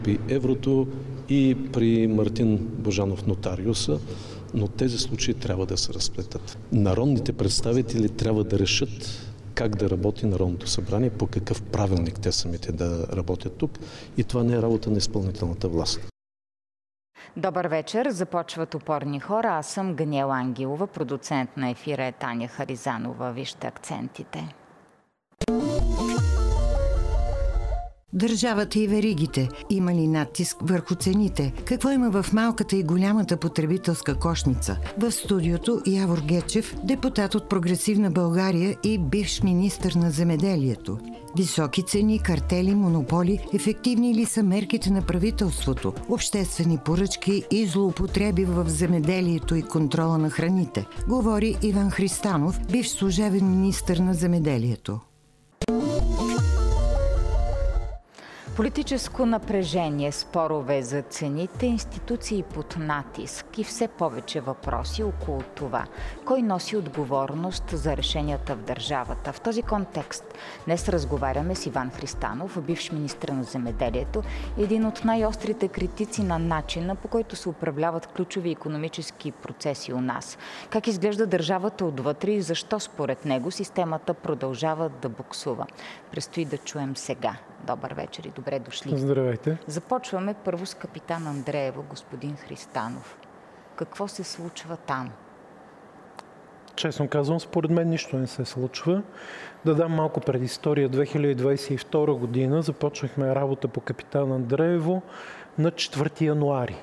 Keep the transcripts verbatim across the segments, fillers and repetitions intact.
При еврото и при Мартин Божанов нотариуса, но тези случаи трябва да се разплетат. Народните представители трябва да решат как да работи Народното събрание, по какъв правилник те самите да работят тук, и това не е работа на изпълнителната власт. Добър вечер, започват Опорни хора. Аз съм Ганиела Ангелова, продуцент на ефира е Таня Харизанова. Вижте акцентите. Държавата и веригите. Има ли натиск върху цените? Какво има в малката и голямата потребителска кошница? В студиото Явор Гечев, депутат от Прогресивна България и бивш министър на земеделието. Високи цени, картели, монополи, ефективни ли са мерките на правителството? Обществени поръчки и злоупотреби в земеделието и контрола на храните. Говори Иван Христанов, бивш служебен министър на земеделието. Политическо напрежение, спорове за цените, институции под натиск и все повече въпроси около това. Кой носи отговорност за решенията в държавата? В този контекст днес разговаряме с Иван Христанов, бивш министър на земеделието, един от най-острите критици на начина, по който се управляват ключови икономически процеси у нас. Как изглежда държавата отвътре и защо според него системата продължава да буксува? Предстои да чуем сега. Добър вечер и добре дошли. Здравейте. Започваме първо с капитан Андреево, господин Христанов. Какво се случва там? Честно казвам, според мен нищо не се случва. Да дам малко предистория. две хиляди двадесет и втора година започнахме работа по капитан Андреево на четвърти януари.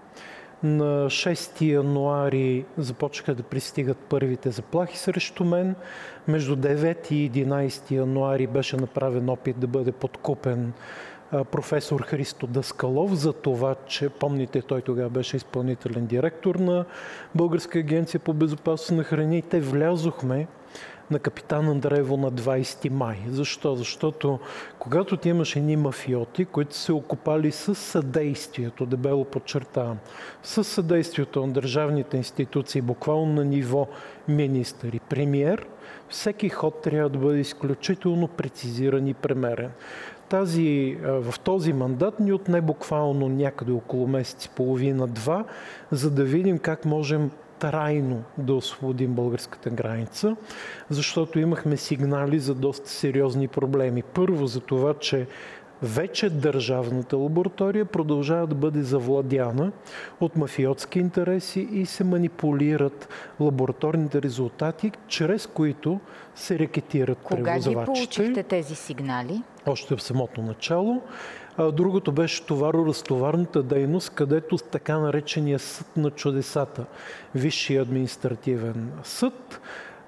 На шести януари започнаха да пристигат първите заплахи срещу мен. Между девети и единадесети януари беше направен опит да бъде подкупен професор Христо Даскалов за това, че, помните, той тогава беше изпълнителен директор на Българска агенция по безопасност на храни. Те влязохме на капитан Андреево на двадесети май. Защо? Защото когато ти имаш едни мафиоти, които се окупали с съдействието, дебело подчертавам, с съдействието на държавните институции, буквално на ниво министър и премиер, всеки ход трябва да бъде изключително прецизиран и премерен. Тази, в този мандат ни отне буквално някъде около месец и половина-два, за да видим как можем трайно да освободим българската граница, защото имахме сигнали за доста сериозни проблеми. Първо за това, че вече държавната лаборатория продължава да бъде завладяна от мафиотски интереси и се манипулират лабораторните резултати, чрез които се рекетират превозвачите. Кога ги получихте тези сигнали? Още в самото начало. Другото беше товаро-разтоварната дейност, където така наречения съд на чудесата, Висшия административен съд,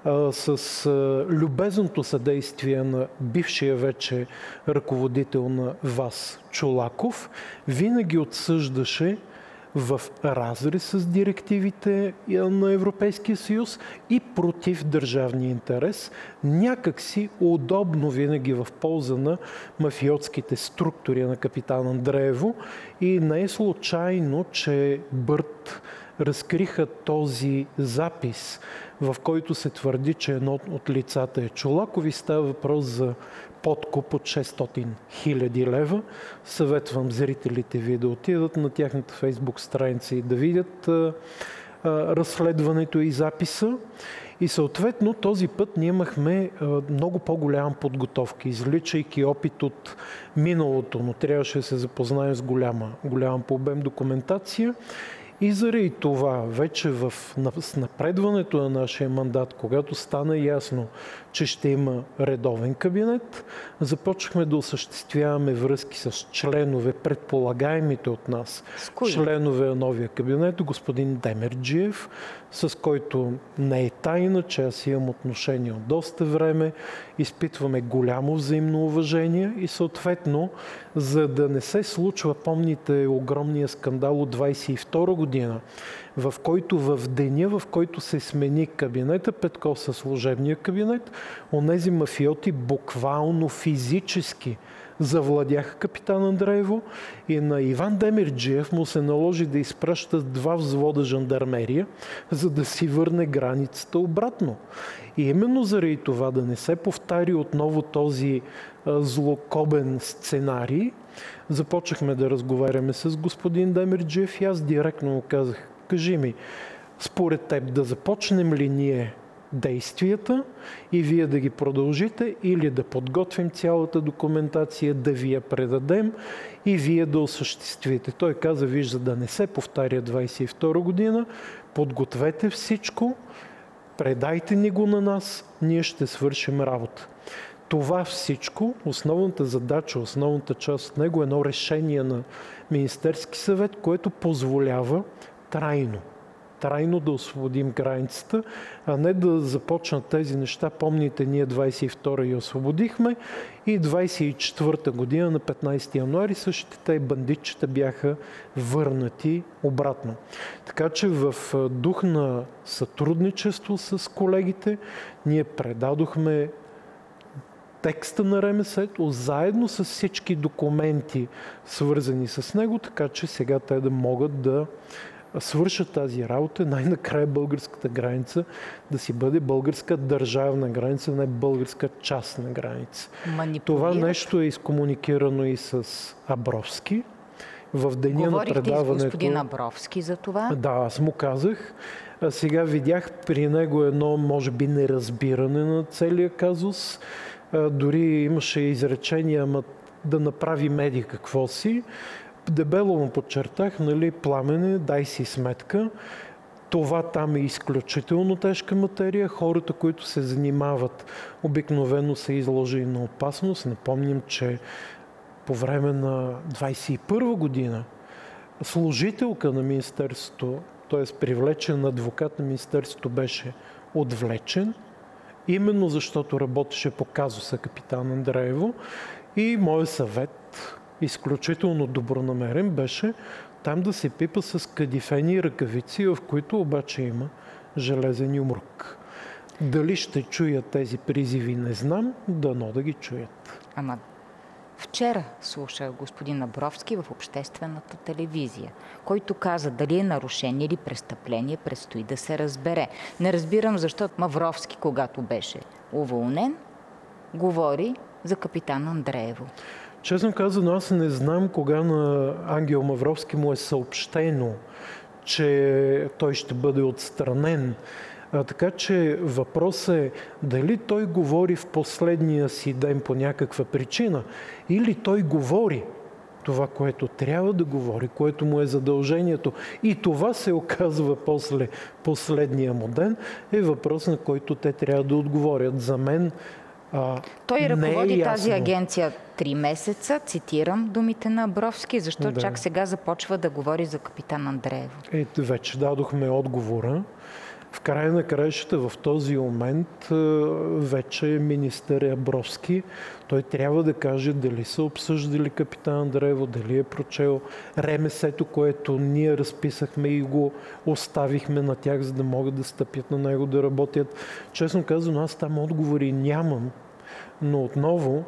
с любезното съдействие на бившия вече ръководител на ВАС Чолаков, винаги отсъждаше в разрез с директивите на Европейския съюз и против държавния интерес, някакси удобно винаги в полза на мафиотските структури на капитан Андреево. И не е случайно, че Бърт разкриха този запис, в който се твърди, че едно от лицата е Чолаков и става въпрос за подкуп от шестстотин хиляди лева. Съветвам зрителите ви да отидат на тяхната фейсбук страница и да видят а, а, разследването и записа. И съответно този път ние имахме а, много по-голяма подготовка, извличайки опит от миналото, но трябваше да се запознаем с голяма, голяма по обем документация. И заради това, вече в с напредването на нашия мандат, когато стана ясно, че ще има редовен кабинет, започнахме да осъществяваме връзки с членове, предполагаемите от нас, членове на новия кабинет, господин Демерджиев, с който не е тайна, че аз имам отношение от доста време, изпитваме голямо взаимно уважение и съответно, за да не се случва, помните огромния скандал от двадесет и втора година, в който в деня, в който се смени кабинета Петков със служебния кабинет, онези мафиоти буквално физически завладяха Капитан Андреево и на Иван Демерджиев му се наложи да изпраща два взвода жандармерия, за да си върне границата обратно. И именно заради това да не се повтари отново този а, злокобен сценарий, започнахме да разговаряме с господин Демерджиев и аз директно му казах: кажи ми, според теб да започнем ли ние действията и вие да ги продължите, или да подготвим цялата документация, да ви я предадем и вие да осъществите. Той каза: виж, за да не се повтаря двадесет и втора година, подгответе всичко, предайте ни го на нас, ние ще свършим работа. Това всичко, основната задача, основната част от него е едно решение на Министерски съвет, което позволява трайно, трайно да освободим границата, а не да започнат тези неща. Помните, ние двадесет и втора я освободихме и двадесет и четвърта година на петнадесети януари същите те бандитчета бяха върнати обратно. Така че в дух на сътрудничество с колегите ние предадохме текста на РМС-то заедно с всички документи, свързани с него, така че сега те да могат да свършат тази работа, най-накрая българската граница да си бъде българска държавна граница, не българска частна граница. Това нещо е изкомуникирано и с Абровски. В деня Говорихте на предаването... Говорихте с господин Абровски за това? Да, аз му казах. А сега видях при него едно, може би, неразбиране на целия казус. А, дори имаше изречения, ама да направи меди какво си. Дебело му подчертах, нали, Пламене, дай си сметка. Това там е изключително тежка материя. Хората, които се занимават, обикновено са изложени на опасност. Напомням, че по време на двадесет и първа година служителка на Министерството, т.е. привлечен адвокат на Министерството, беше отвлечен, именно защото работеше по казуса Капитан Андреево. И моят съвет, изключително добронамерен, беше там да се пипа с кадифени ръкавици, в които обаче има железен юмрук. Дали ще чуят тези призиви, не знам, дано да ги чуят. Ама вчера слушах господин Абровски в обществената телевизия, който каза дали е нарушение или престъпление, предстои да се разбере. Не разбирам защо Мавровски, когато беше уволнен, говори за Капитан Андреево. Честно казано, аз не знам кога на Ангел Мавровски му е съобщено, че той ще бъде отстранен. А, така че въпросът е дали той говори в последния си ден по някаква причина, или той говори това, което трябва да говори, което му е задължението. И това се оказва после последния му ден, е въпрос, на който те трябва да отговорят. За мен А, Той ръководи е тази агенция три месеца, цитирам думите на Абровски, защо да. чак сега започва да говори за Капитан Андреево? Ето, вече дадохме отговора. В края на краищата в този момент вече министър Абровски, той трябва да каже дали са обсъждали Капитан Андреево, дали е прочел РМС-то, което ние разписахме и го оставихме на тях, за да могат да стъпят на него, да работят. Честно казано, аз там отговори нямам, но отново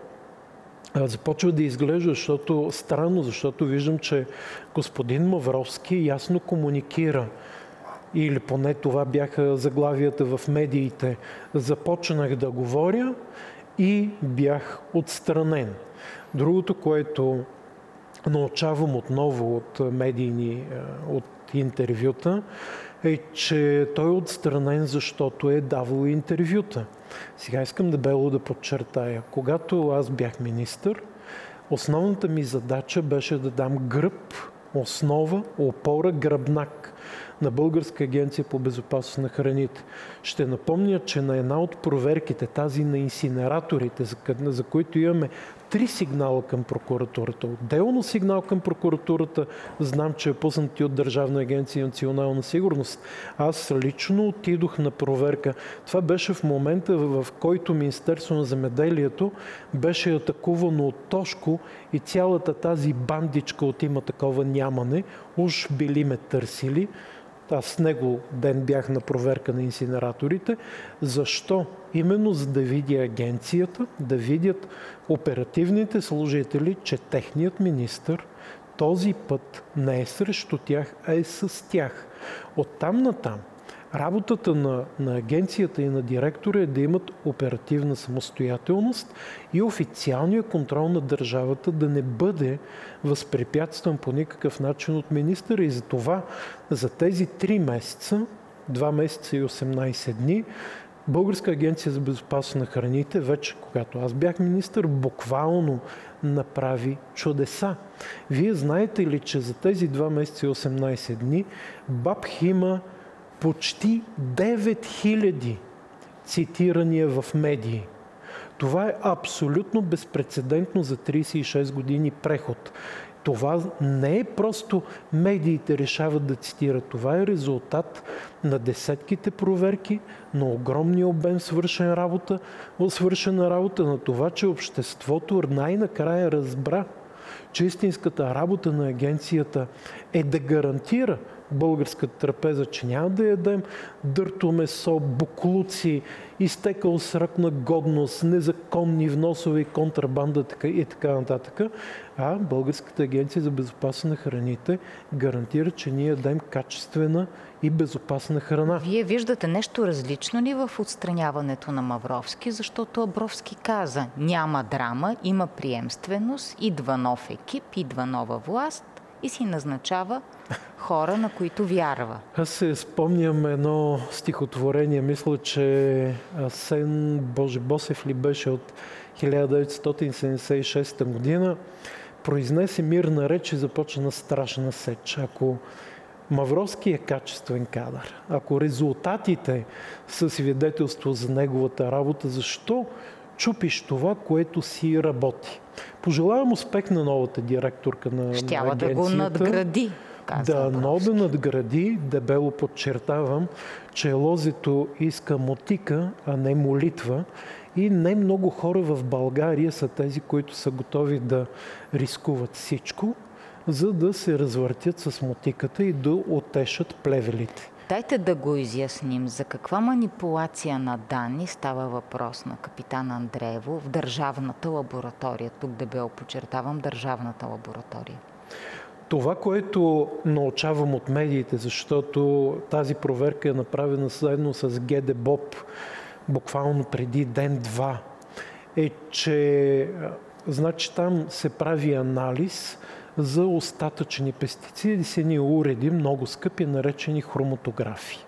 започва да изглежда, защото странно, защото виждам, че господин Мавровски ясно комуникира, или поне това бяха заглавията в медиите. Започнах да говоря и бях отстранен. Другото, което научавам отново от медийни, от интервюта, е, че той е отстранен, защото е давал интервюта. Сега искам дебело да подчертая. Когато аз бях министър, основната ми задача беше да дам гръб, основа, опора, гръбнак на Българска агенция по безопасност на храните. Ще напомня, че на една от проверките, тази на инсинераторите, за, за които имаме три сигнала към прокуратурата, отделно сигнал към прокуратурата, знам, че е пуснат и от Държавна агенция национална сигурност. Аз лично отидох на проверка. Това беше в момента, в който Министерство на земеделието беше атакувано от Тошко и цялата тази бандичка от Има такова нямане, уж били ме търсили. аз с него ден бях на проверка на инсинераторите. Защо? Именно за да види агенцията, да видят оперативните служители, че техният министър този път не е срещу тях, а е с тях. Оттам натам работата на, на агенцията и на директора е да имат оперативна самостоятелност и официалния контрол на държавата да не бъде възпрепятстван по никакъв начин от министъра. И за това за тези три месеца, два месеца и осемнайсет дни, Българска агенция за безопасност на храните, вече когато аз бях министър, буквално направи чудеса. Вие знаете ли, че за тези два месеца и осемнайсет дни БАБХ има почти девет хиляди цитирания в медии. Това е абсолютно безпрецедентно за трийсет и шест години преход. Това не е просто медиите решават да цитират. Това е резултат на десетките проверки, на огромния обем свършена работа, свършена работа, на това, че обществото най-накрая разбра, че истинската работа на агенцията е да гарантира българската трапеза, че няма да ядем дърто месо, буклуци, изтекал срок на годност, незаконни вносове и контрабанда и така нататък, а Българската агенция за безопасност на храните гарантира, че ние ядем качествена и безопасна храна. Вие виждате нещо различно ли в отстраняването на Мавровски, защото Абровски каза, няма драма, има приемственост, идва нов екип, идва нова власт и си назначава хора, на които вярва. Аз се спомням едно стихотворение, мисля, че Асен Божебосев ли беше от хиляда деветстотин седемдесет и шеста година, произнесе мирна реч и започна страшна сеч. Ако Мавровски е качествен кадър, ако резултатите са свидетелство за неговата работа, защо чупиш това, което си работи? Пожелавам успех на новата директорка на, Щяла на агенцията. да го надгради, каза Да, но Абровски. да надгради, дебело подчертавам, че лозето иска мотика, а не молитва. И не много хора в България са тези, които са готови да рискуват всичко, за да се развъртят с мотиката и да отешат плевелите. Дайте да го изясним. За каква манипулация на данни става въпрос на капитан Андреево в държавната лаборатория? Тук дебело подчертавам държавната лаборатория. Това, което научавам от медиите, защото тази проверка е направена заедно с ГДБОП буквално преди ден-два, е, че значи там се прави анализ за остатъчни пестициди с едни уреди, много скъпи, наречени хроматографи.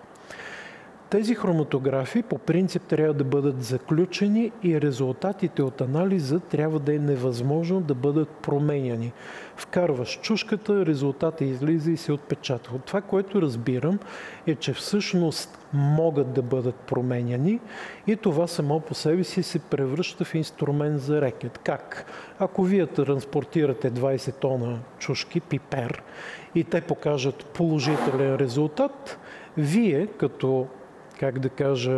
Тези хроматографи по принцип трябва да бъдат заключени и резултатите от анализа трябва да е невъзможно да бъдат променяни. Вкарваш чушката, резултата излиза и се отпечатва. Това, което разбирам, е, че всъщност могат да бъдат променяни и това само по себе си се превръща в инструмент за рекет. Как? Ако вие транспортирате двайсет тона чушки, пипер, и те покажат положителен резултат, вие като, как да кажа,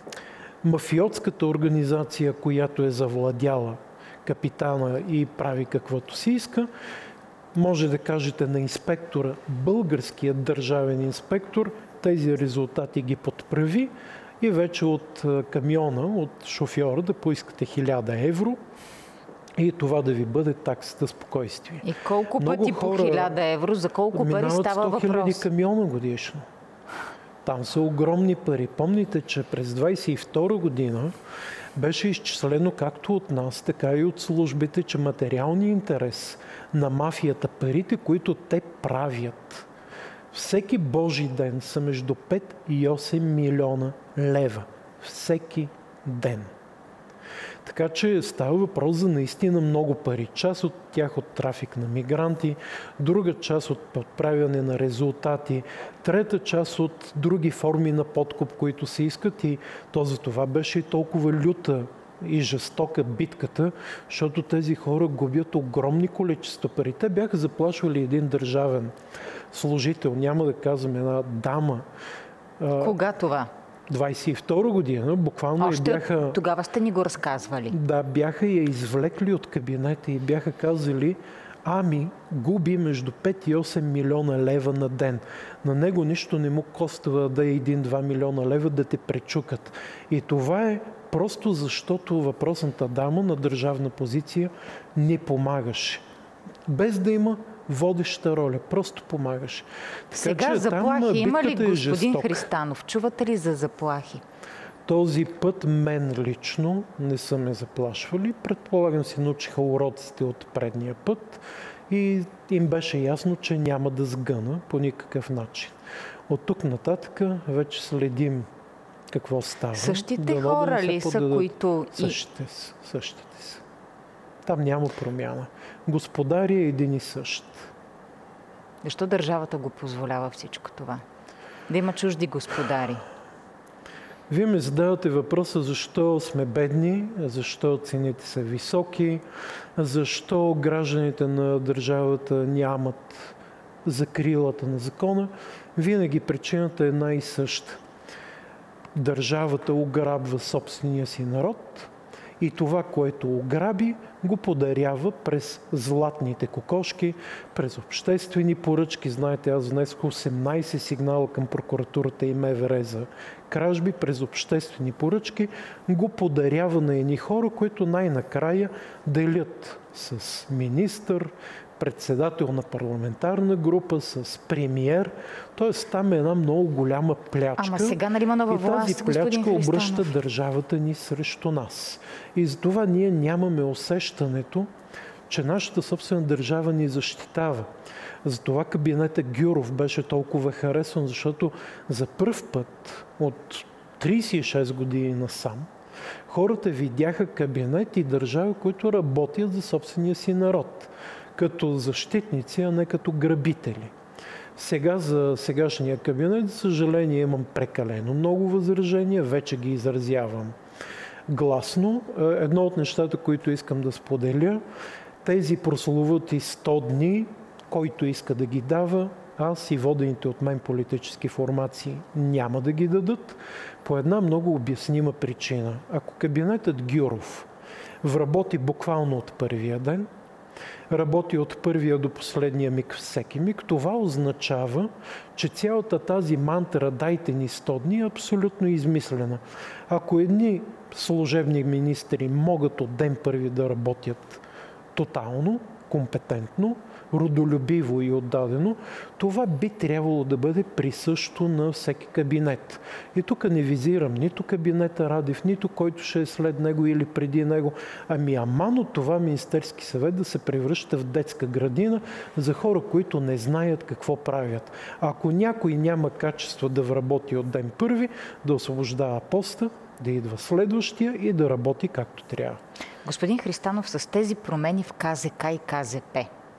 мафиотската организация, която е завладяла капитана и прави каквото си иска, може да кажете на инспектора, българският държавен инспектор, тези резултати ги подправи и вече от камиона, от шофьора да поискате хиляда евро и това да ви бъде таксата спокойствие. И колко Много пъти по хиляда евро, за колко пари става въпрос? сто хиляди камиона годишно. Там са огромни пари. Помните, че през двайсет и втора година беше изчислено както от нас, така и от службите, че материалният интерес на мафията, парите, които те правят, всеки божи ден са между пет и осем милиона лева. Всеки ден. Така че става въпрос за наистина много пари. Част от тях от трафик на мигранти, друга част от подправяне на резултати, трета част от други форми на подкуп, които се искат, и то за това беше и толкова люта и жестока битката, защото тези хора губят огромни количества пари. Те бяха заплашвали един държавен служител, няма да казвам една дама. Кога това? двайсет и втора година, буквално Още и бяха... тогава сте ни го разказвали. Да, бяха я извлекли от кабинета и бяха казали, Ами губи между пет и осем милиона лева на ден. На него нищо не му коства да е един-два милиона лева да те пречукат. И това е просто защото въпросната дама на държавна позиция не помагаше. Без да има водеща роля. Просто помагаше. Така, сега че, заплахи има ли, е господин жестока. Христанов? Чувате ли за заплахи? Този път мен лично не са ме заплашвали. Предполагам си научиха уроците от предния път и им беше ясно, че няма да сгъна по никакъв начин. От тук нататък вече следим какво става. Същите да хора да ли са, които... Същите са. Същите са. Там няма промяна. Господари е един и същ. Защо държавата го позволява всичко това? Да има чужди господари? Вие ми задавате въпроса защо сме бедни, защо цените са високи, защо гражданите на държавата нямат закрилата на закона. Винаги причината е една и съща. Държавата ограбва собствения си народ и това, което ограби, го подарява през златните кокошки, през обществени поръчки. Знаете, аз внесох осемнайсет сигнала към прокуратурата и МВР за кражби, през обществени поръчки, го подарява на едни хора, които най-накрая делят с министър, председател на парламентарна група, с премиер. Тоест там е една много голяма плячка. Ама сега нали има нова власт, и тази плячка обръща държавата ни срещу нас. И затова ние нямаме усещането, че нашата собствена държава ни защитава. Затова кабинета Гюров беше толкова харесван, защото за пръв път от трийсет и шест години насам хората видяха кабинет и държава, които работят за собствения си народ, като защитници, а не като грабители. Сега за сегашния кабинет, за съжаление, имам прекалено много възражения, вече ги изразявам гласно. Едно от нещата, които искам да споделя, тези прословути сто дни, който иска да ги дава, аз и водените от мен политически формации няма да ги дадат, по една много обяснима причина. Ако кабинетът Гюров вработи буквално от първия ден, работи от първия до последния миг всеки миг, това означава, че цялата тази мантра "дайте ни сто дни" е абсолютно измислена. Ако едни служебни министри могат от ден първи да работят тотално, компетентно, родолюбиво и отдадено, това би трябвало да бъде присъщо на всеки кабинет. И тук не визирам нито кабинета Радев, нито който ще е след него или преди него. Ами аман от това Министерски съвет да се превръща в детска градина за хора, които не знаят какво правят. Ако някой няма качество да работи от ден първи, да освобождава поста, да идва следващия и да работи както трябва. Господин Христанов, с тези промени в КЗК и КЗП,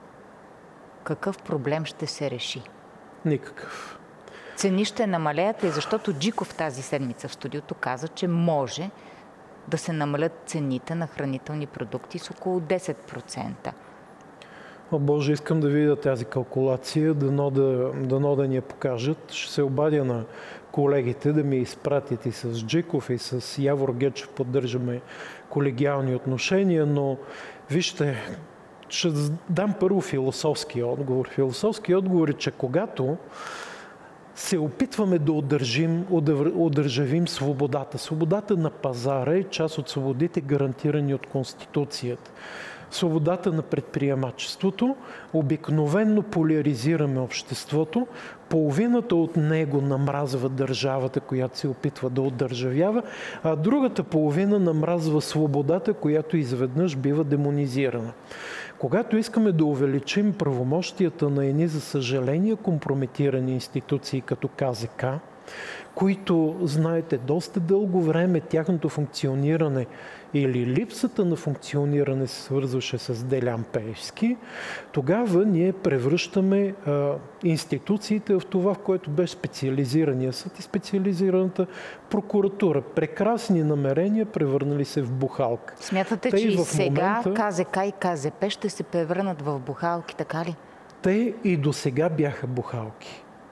какъв проблем ще се реши? Никакъв. Цени ще намалеят ли? Защото Джиков тази седмица в студиото каза, че може да се намалят цените на хранителни продукти с около десет процента. О, Боже, искам да видя тази калкулация, дано да, дано да ни я покажат. Ще се обадя на колегите да ми изпратят и с Джиков, и с Явор Гечев поддържаме колегиални отношения, но вижте, ще дам първо философски отговор. Философски отговор е, че когато се опитваме да удържим, удържавим свободата. Свободата на пазара е част от свободите, гарантирани от Конституцията. Свободата на предприемачеството, обикновенно поляризираме обществото, половината от него намразва държавата, която се опитва да удържавява, а другата половина намразва свободата, която изведнъж бива демонизирана. Когато искаме да увеличим правомощията на едни, за съжаление, компрометирани институции като КЗК, които, знаете, доста дълго време тяхното функциониране или липсата на функциониране се свързваше с Делян Пеевски, тогава ние превръщаме а, институциите в това, в което беше специализирания съд и специализираната прокуратура. Прекрасни намерения превърнали се в бухалка. Смятате, Те че и сега момента... КЗК и КЗП ще се превърнат в бухалки, така ли? Те и до сега бяха бухалки.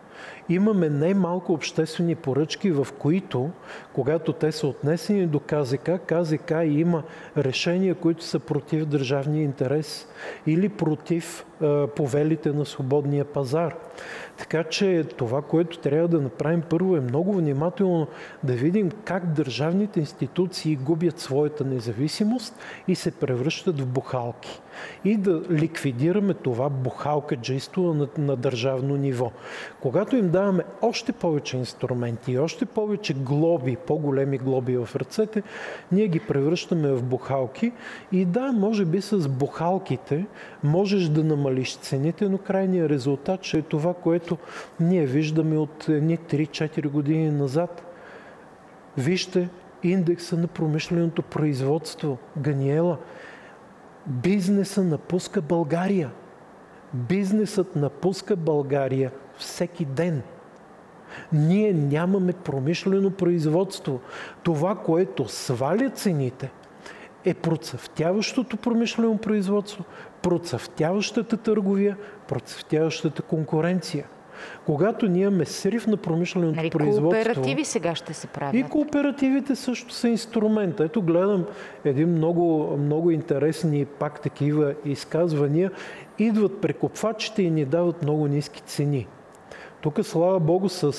Имаме немалко обществени поръчки, в които, когато те са отнесени до КЗК, КЗК има решения, които са против държавния интерес или против е, повелите на свободния пазар. Така че това, което трябва да направим първо е много внимателно да видим как държавните институции губят своята независимост и се превръщат в бухалки. И да ликвидираме това бухалкаджийство на, на държавно ниво. Когато им даваме още повече инструменти и още повече глоби, по-големи глоби в ръцете, ние ги превръщаме в бухалки. И да, може би с бухалките можеш да намалиш цените, но крайният резултат ще е това, което ние виждаме от едни три-четири години назад. Вижте индекса на промишленото производство. Ганиела, бизнесът напуска България. Бизнесът напуска България всеки ден. Ние нямаме промишлено производство. Това, което сваля цените, е процъфтяващото промишлено производство, процъфтяващата търговия, процъфтяващата конкуренция. Когато ние имаме срив на промишленото нали, производство... Кооперативи сега ще се правят. И кооперативите също са инструмент. Ето гледам един много, много интересни пак такива изказвания. Идват прекупвачите и ни дават много ниски цени. Тук, слава Богу, с,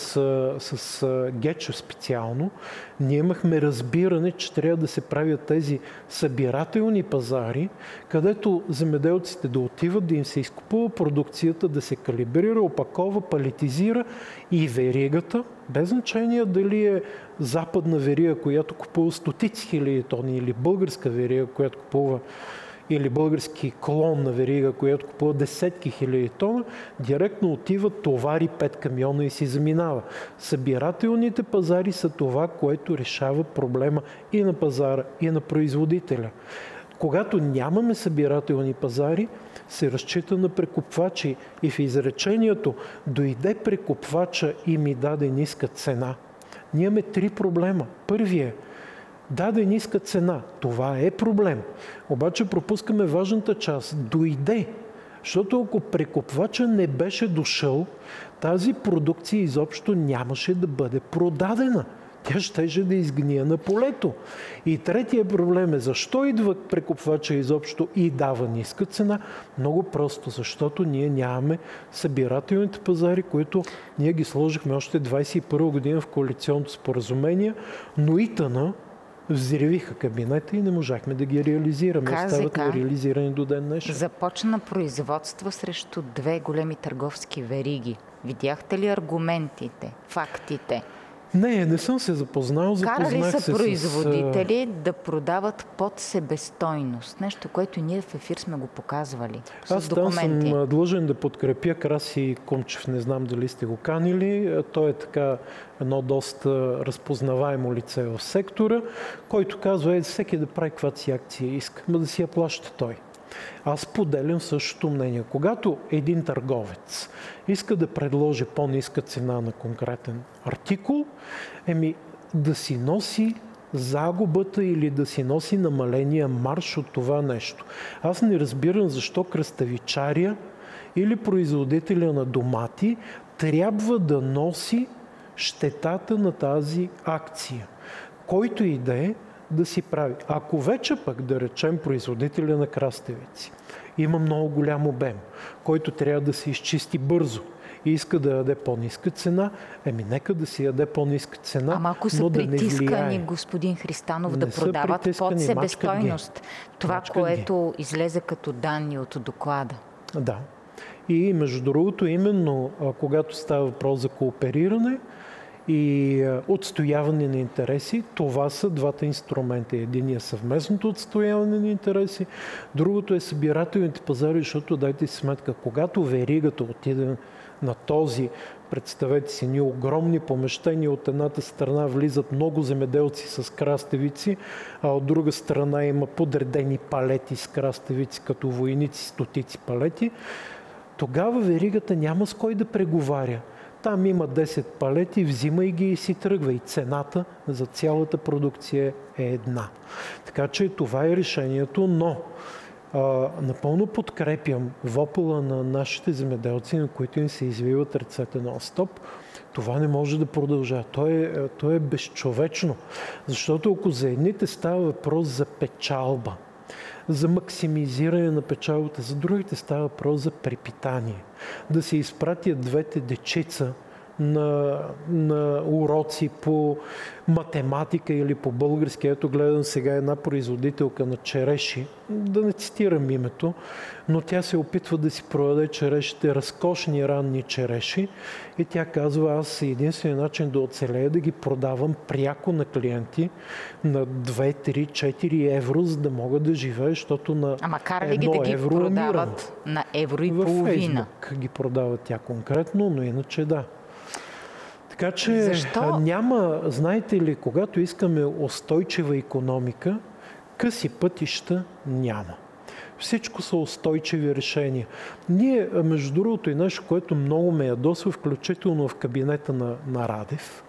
с Гечев специално, ние имахме разбиране, че трябва да се правят тези събирателни пазари, където земеделците да отиват, да им се изкупува продукцията, да се калибрира, опакова, палетизира и веригата, без значение дали е западна верига, която купува стотици хиляди тони, или българска верига, която купува или български клон на верига, която купува десетки хиляди тона, директно отива, товари пет камиона и си заминава. Събирателните пазари са това, което решава проблема и на пазара, и на производителя. Когато нямаме събирателни пазари, се разчита на прекупвачи и в изречението "дойде прекупвача и ми даде ниска цена", ние имаме три проблема. Първият е даде ниска цена. Това е проблем. Обаче пропускаме важната част. Дойде. Защото ако прекупвача не беше дошъл, тази продукция изобщо нямаше да бъде продадена. Тя щеше да изгния на полето. И третия проблем е защо идва прекупвача изобщо и дава ниска цена? Много просто, защото ние нямаме събирателните пазари, които ние ги сложихме още двадесет и първа година в коалиционното споразумение, но и тъна взривиха кабинета и не можахме да ги реализираме. Остават нереализирани до ден днешен. Започна производство срещу две големи търговски вериги. Видяхте ли аргументите, фактите? Не, не съм се запознал. Карали са се производители с... да продават под себестойност. Нещо, което ние в ефир сме го показвали. С Аз там съм длъжен да подкрепя Краси Кумчев. Не знам дали сте го канили. Той е така едно доста разпознаваемо лице в сектора, който казва, е, всеки да прави каквато си акция иска, но да си я плаща той. Аз поделям същото мнение. Когато един търговец иска да предложи по-ниска цена на конкретен артикул, еми да си носи загубата или да си носи намаления марж от това нещо. Аз не разбирам защо кръставичаря или производителя на домати трябва да носи щетата на тази акция. Който и да е, да си прави. Ако вече пък, да речем, производителя на краставици има много голям обем, който трябва да се изчисти бързо и иска да даде по-ниска цена, еми нека да си даде по-ниска цена, Ама ако са но да притискани, не господин Христанов, не да продават под себестойност. Това, мачкат което ги. излезе като данни от доклада. Да. И между другото, именно когато става въпрос за коопериране и отстояване на интереси, това са двата инструмента. Единия е съвместното отстояване на интереси, другото е събирателните пазари, защото дайте си сметка, когато веригата отиде на този, представете си, ни огромни помещения, от едната страна влизат много земеделци с краставици, а от друга страна има подредени палети с краставици, като войници, стотици палети, тогава веригата няма с кой да преговаря. Там има десет палети, взимай ги и си тръгва. И цената за цялата продукция е една. Така че това е решението, но а, напълно подкрепям вопъла на нашите земеделци, на които им се извиват ръцете нон-стоп. Това не може да продължава. То е, то е безчовечно. Защото ако за едните става въпрос за печалба, за максимизиране на печалбата, за другите става въпрос за препитание. Да се изпратят двете дечица на, на уроци по математика или по български. Ето гледам сега една производителка на череши, да не цитирам името, но тя се опитва да си продаде черешите, разкошни ранни череши, и тя казва: аз единственият начин да оцелея да ги продавам пряко на клиенти на две, три, четири евро, за да мога да живея, защото на Ама кара ли ги едно да ги евро продават умирам. на евро и Във половина? Фейсбук ги продава тя конкретно, но иначе да. Така че Защо? няма, знаете ли, когато искаме устойчива икономика, къси пътища няма. Всичко са устойчиви решения. Ние, между другото, и нещо, което много ме ядосва, включително в кабинета на, на Радев,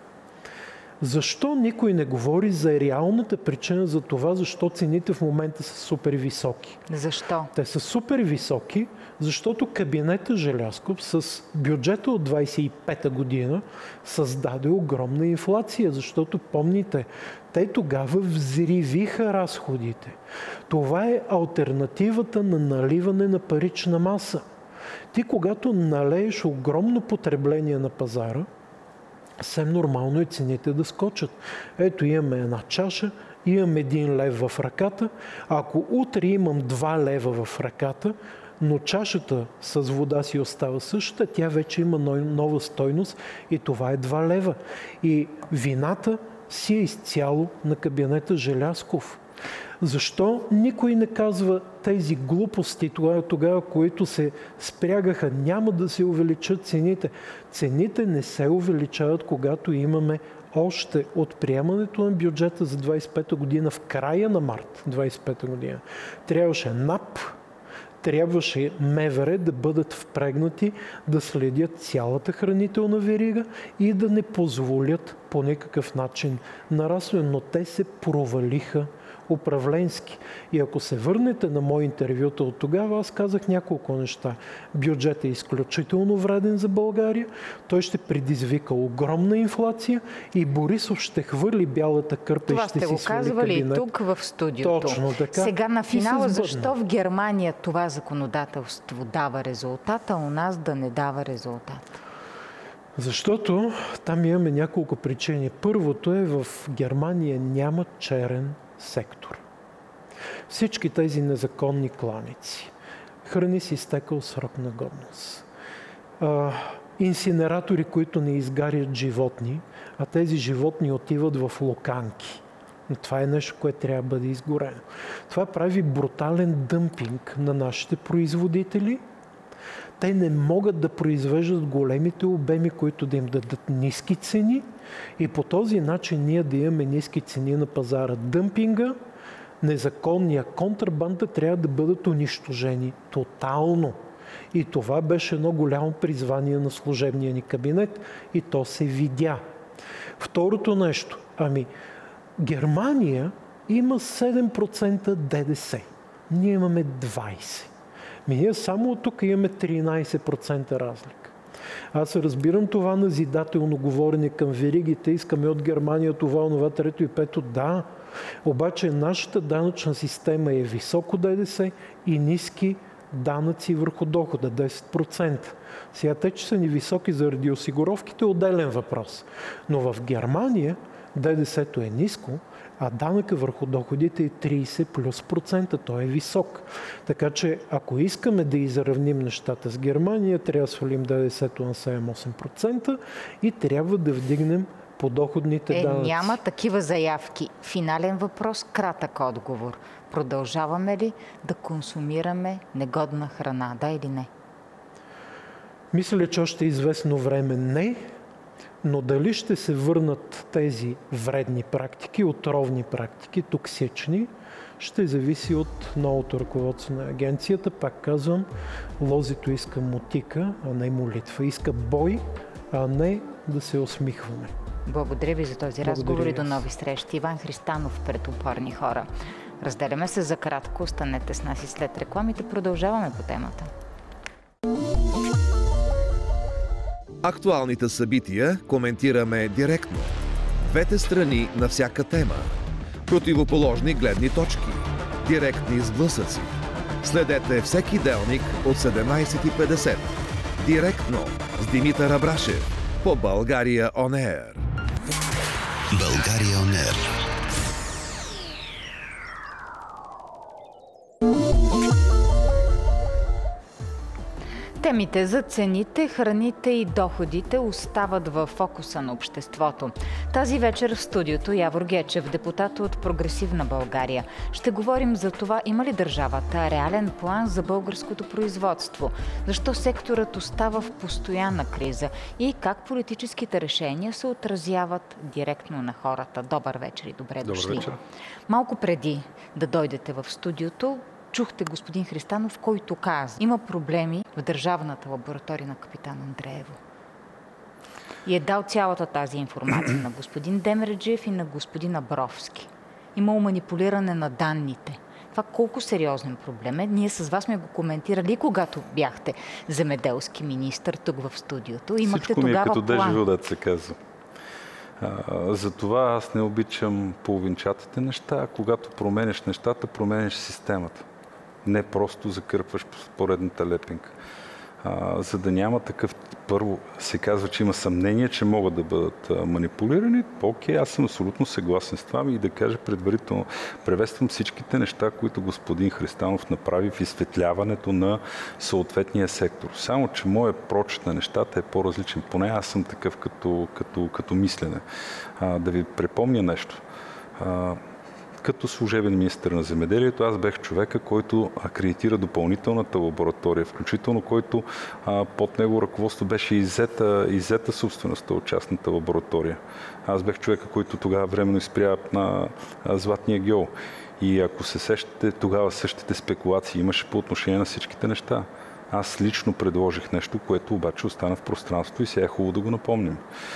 защо никой не говори за реалната причина за това, защо цените в момента са супер високи? Защо? Те са супер високи, защото кабинета Желязков с бюджета от двадесет и пета година създаде огромна инфлация, защото помните, те тогава взривиха разходите. Това е алтернативата на наливане на парична маса. Ти, когато налееш огромно потребление на пазара, съвсем нормално е цените да скочат. Ето, имаме една чаша, имам един лев в ръката. Ако утре имам два лева в ръката, но чашата с вода си остава същата, тя вече има нова стойност и това е два лева. И вината си е изцяло на кабинета Желязков. Защо никой не казва тези глупости тогава, тогава, които се спрягаха? Няма да се увеличат цените. Цените не се увеличават, когато имаме още от приемането на бюджета за двадесет и пета година, в края на март двадесет и пета година. Трябваше НАП, трябваше МВР да бъдат впрегнати да следят цялата хранителна верига и да не позволят по никакъв начин нарастване, но те се провалиха управленски. И ако се върнете на мои интервюта от тогава, аз казах няколко неща. Бюджетът е изключително вреден за България, той ще предизвика огромна инфлация и Борисов ще хвърли бялата кърпа и ще си свали кабинет. Това сте го казвали тук в студиото. Точно така. Сега на финала, защо в Германия това законодателство дава резултат, а у нас да не дава резултат? Защото там имаме няколко причини. Първото е, в Германия няма черен сектор. Всички тези незаконни кланици, храни с изтекал срок на годност, а, инсинератори, които не изгарят животни, а тези животни отиват в локанки. Това е нещо, което трябва да бъде изгорено. Това прави брутален дъмпинг на нашите производители. Те не могат да произвеждат големите обеми, които да им дадат ниски цени, и по този начин ние да имаме ниски цени на пазара. Дъмпинга, незаконния, контрабанда трябва да бъдат унищожени тотално. И това беше едно голямо призвание на служебния ни кабинет и то се видя. Второто нещо, ами Германия има седем процента ДДС. Ние имаме двадесет процента. Ми ние само от тук имаме тринадесет процента разлика. Аз разбирам това назидателно говорене към веригите, искаме от Германия това, онова, трето и пето. Да, обаче нашата данъчна система е високо ДДС и ниски данъци върху дохода, десет процента. Сега те, че са ни високи заради осигуровките, е отделен въпрос. Но в Германия ДДС-то е ниско, а данъка върху доходите е тридесет плюс процента. Той е висок. Така че, ако искаме да изравним нещата с Германия, трябва да свалим ДДС-то на седем-осем процента и трябва да вдигнем подоходните е, данъци. Няма такива заявки. Финален въпрос, кратък отговор. Продължаваме ли да консумираме негодна храна? Да или не? Мисля, че още известно време не. Но дали ще се върнат тези вредни практики, отровни практики, токсични, ще зависи от новото ръководство на агенцията. Пак казвам, лозито иска мотика, а не молитва. Иска бой, а не да се усмихваме. Благодаря ви за този разговор и до нови срещи. Иван Христанов пред Опорни хора. Разделяме се за кратко. Останете с нас и след рекламите. Продължаваме по темата. Актуалните събития коментираме директно. Двете страни на всяка тема. Противоположни гледни точки. Директни сблъсъци. Следете всеки делник от седемнайсет и петдесет. Директно с Димитър Абрашев по България Он Еър. България Он Еър. Темите за цените, храните и доходите остават в фокуса на обществото. Тази вечер в студиото Явор Гечев, депутат от Прогресивна България. Ще говорим за това има ли държавата реален план за българското производство, защо секторът остава в постоянна криза и как политическите решения се отразяват директно на хората. Добър вечер и добре дошли. Добър вечер. Малко преди да дойдете в студиото, чухте господин Христанов, който каза, има проблеми в Държавната лаборатория на Капитан Андреево. И е дал цялата тази информация на господин Демерджиев и на господин Абровски. Имало манипулиране на данните. Това колко сериозен проблем е. Ние с вас сме го коментирали, когато бяхте земеделски министър тук в студиото. Имахте Всичко ми е тогава като план. дежавю, да се казва. Затова аз не обичам половинчатите неща, а когато променеш нещата, променеш системата. Не просто закърпваш поредната лепинка. А, за да няма такъв, първо се казва, че има съмнение, че могат да бъдат а, манипулирани. Окей, аз съм абсолютно съгласен с това и да кажа предварително, приветствам всичките неща, които господин Христанов направи в изсветляването на съответния сектор. Само, че моят прочит на нещата е по-различен. Поне аз съм такъв като, като, като мислене. А, да ви припомня нещо. А, Като служебен министър на земеделието, аз бях човека, който акредитира допълнителната лаборатория, включително който а, под него ръководство беше иззета, иззета собствеността от частната лаборатория. Аз бях човека, който тогава временно изпря на а, Златния геол. И ако се сещате, тогава същите спекулации имаше по отношение на всичките неща. Аз лично предложих нещо, което обаче остана в пространството и сега е хубаво да го напомним.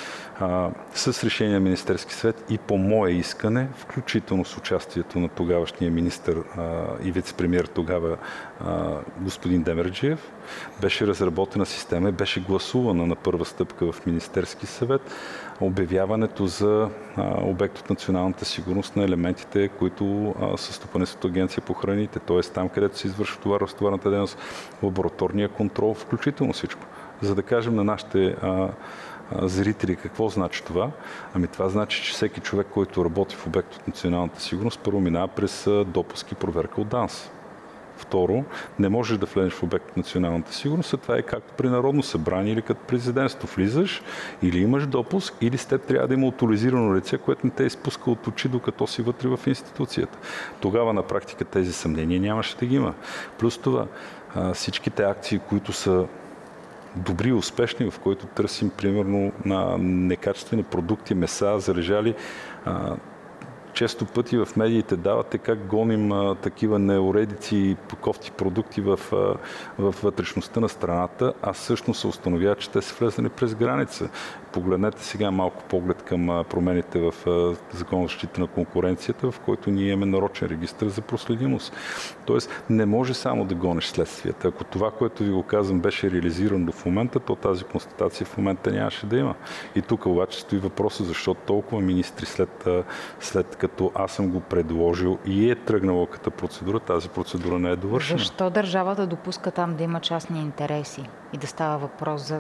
А, с решение на Министерски съвет и по мое искане, включително с участието на тогавашния министър а, и вице-премиер тогава а, господин Демерджиев, беше разработена система и беше гласувана на първа стъпка в Министерски съвет обявяването за а, обект от националната сигурност на елементите, които а, са стопанисват агенция по храните, т.е. там, където се извършва товаро-разтоварната дейност, лабораторния контрол, включително всичко. За да кажем на нашите а, зрители какво значи това? Ами това значи, че всеки човек, който работи в обект от националната сигурност, първо минава през допуск и проверка от ДАНС. Второ, не можеш да влезеш в обект от националната сигурност, а това е както при Народно събрание или като президентство. Влизаш или имаш допуск, или с теб трябва да има оторизирано лице, което не те изпуска от очи, докато си вътре в институцията. Тогава на практика тези съмнения нямаше да ги има. Плюс това, всичките акции, които са добри и успешни, в които търсим, примерно, на некачествени продукти, меса, залежали. А, често пъти в медиите давате как гоним а, такива неуредици и кофти продукти в, а, в вътрешността на страната, а всъщност се установява, че те са влезнали през граница. Погледнете сега малко поглед към промените в Закон за защита на конкуренцията, в който ние имаме нарочен регистр за проследимост. Тоест, не може само да гониш следствията. Ако това, което ви го казвам, беше реализирано в момента, то тази констатация в момента нямаше да има. И тук обаче стои въпроса, защо толкова министри след, след като аз съм го предложил и е тръгнала като процедура, тази процедура не е довършена. Защо държавата допуска там да има частни интереси и да става въпрос за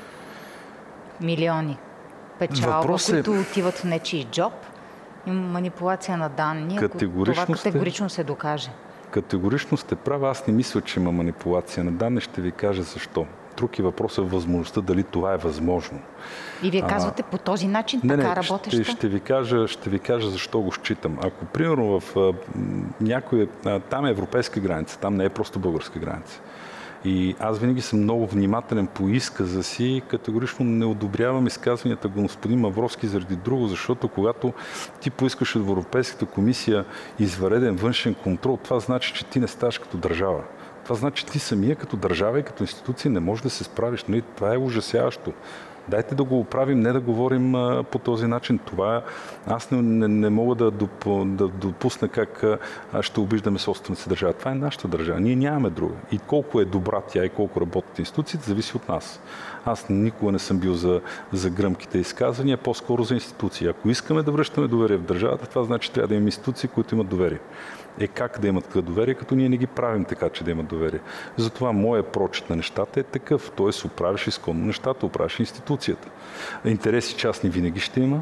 милиони печалба, Въпрос е... които отиват в нечий джоб и манипулация на данни, ако това категорично се докаже? Категорично сте права. Аз не мисля, че има манипулация на данни. Ще ви кажа защо. Друг е въпросът възможността дали това е възможно. И вие казвате а, по този начин, не, така не, работеща? Ще, ще, ви кажа, ще ви кажа защо го считам. Ако, примерно, в а, някоя... А, там е европейска граница, там не е просто българска граница. И аз винаги съм много внимателен по изказа си, категорично не одобрявам изказванията на господин Мавровски заради друго, защото когато ти поискаш от Европейската комисия извънреден външен контрол, това значи, че ти не ставаш като държава. Това значи, че ти самия като държава и като институция не можеш да се справиш. Нали? Това е ужасяващо. Дайте да го оправим, не да говорим а, по този начин. Това аз не, не, не мога да, доп, да допусна как а, ще обиждаме собствената си държава. Това е нашата държава. Ние нямаме друга. И колко е добра тя и колко работят институциите, зависи от нас. Аз никога не съм бил за, за гръмките изказвания, по-скоро за институции. Ако искаме да връщаме доверие в държавата, това значи трябва да имаме институции, които имат доверие. Е как да имат доверие, като ние не ги правим така, че да имат доверие. Затова моя прочит на нещата е такъв. Тоест, оправиш изконно нещата, оправиш институцията. Интереси частни винаги ще има.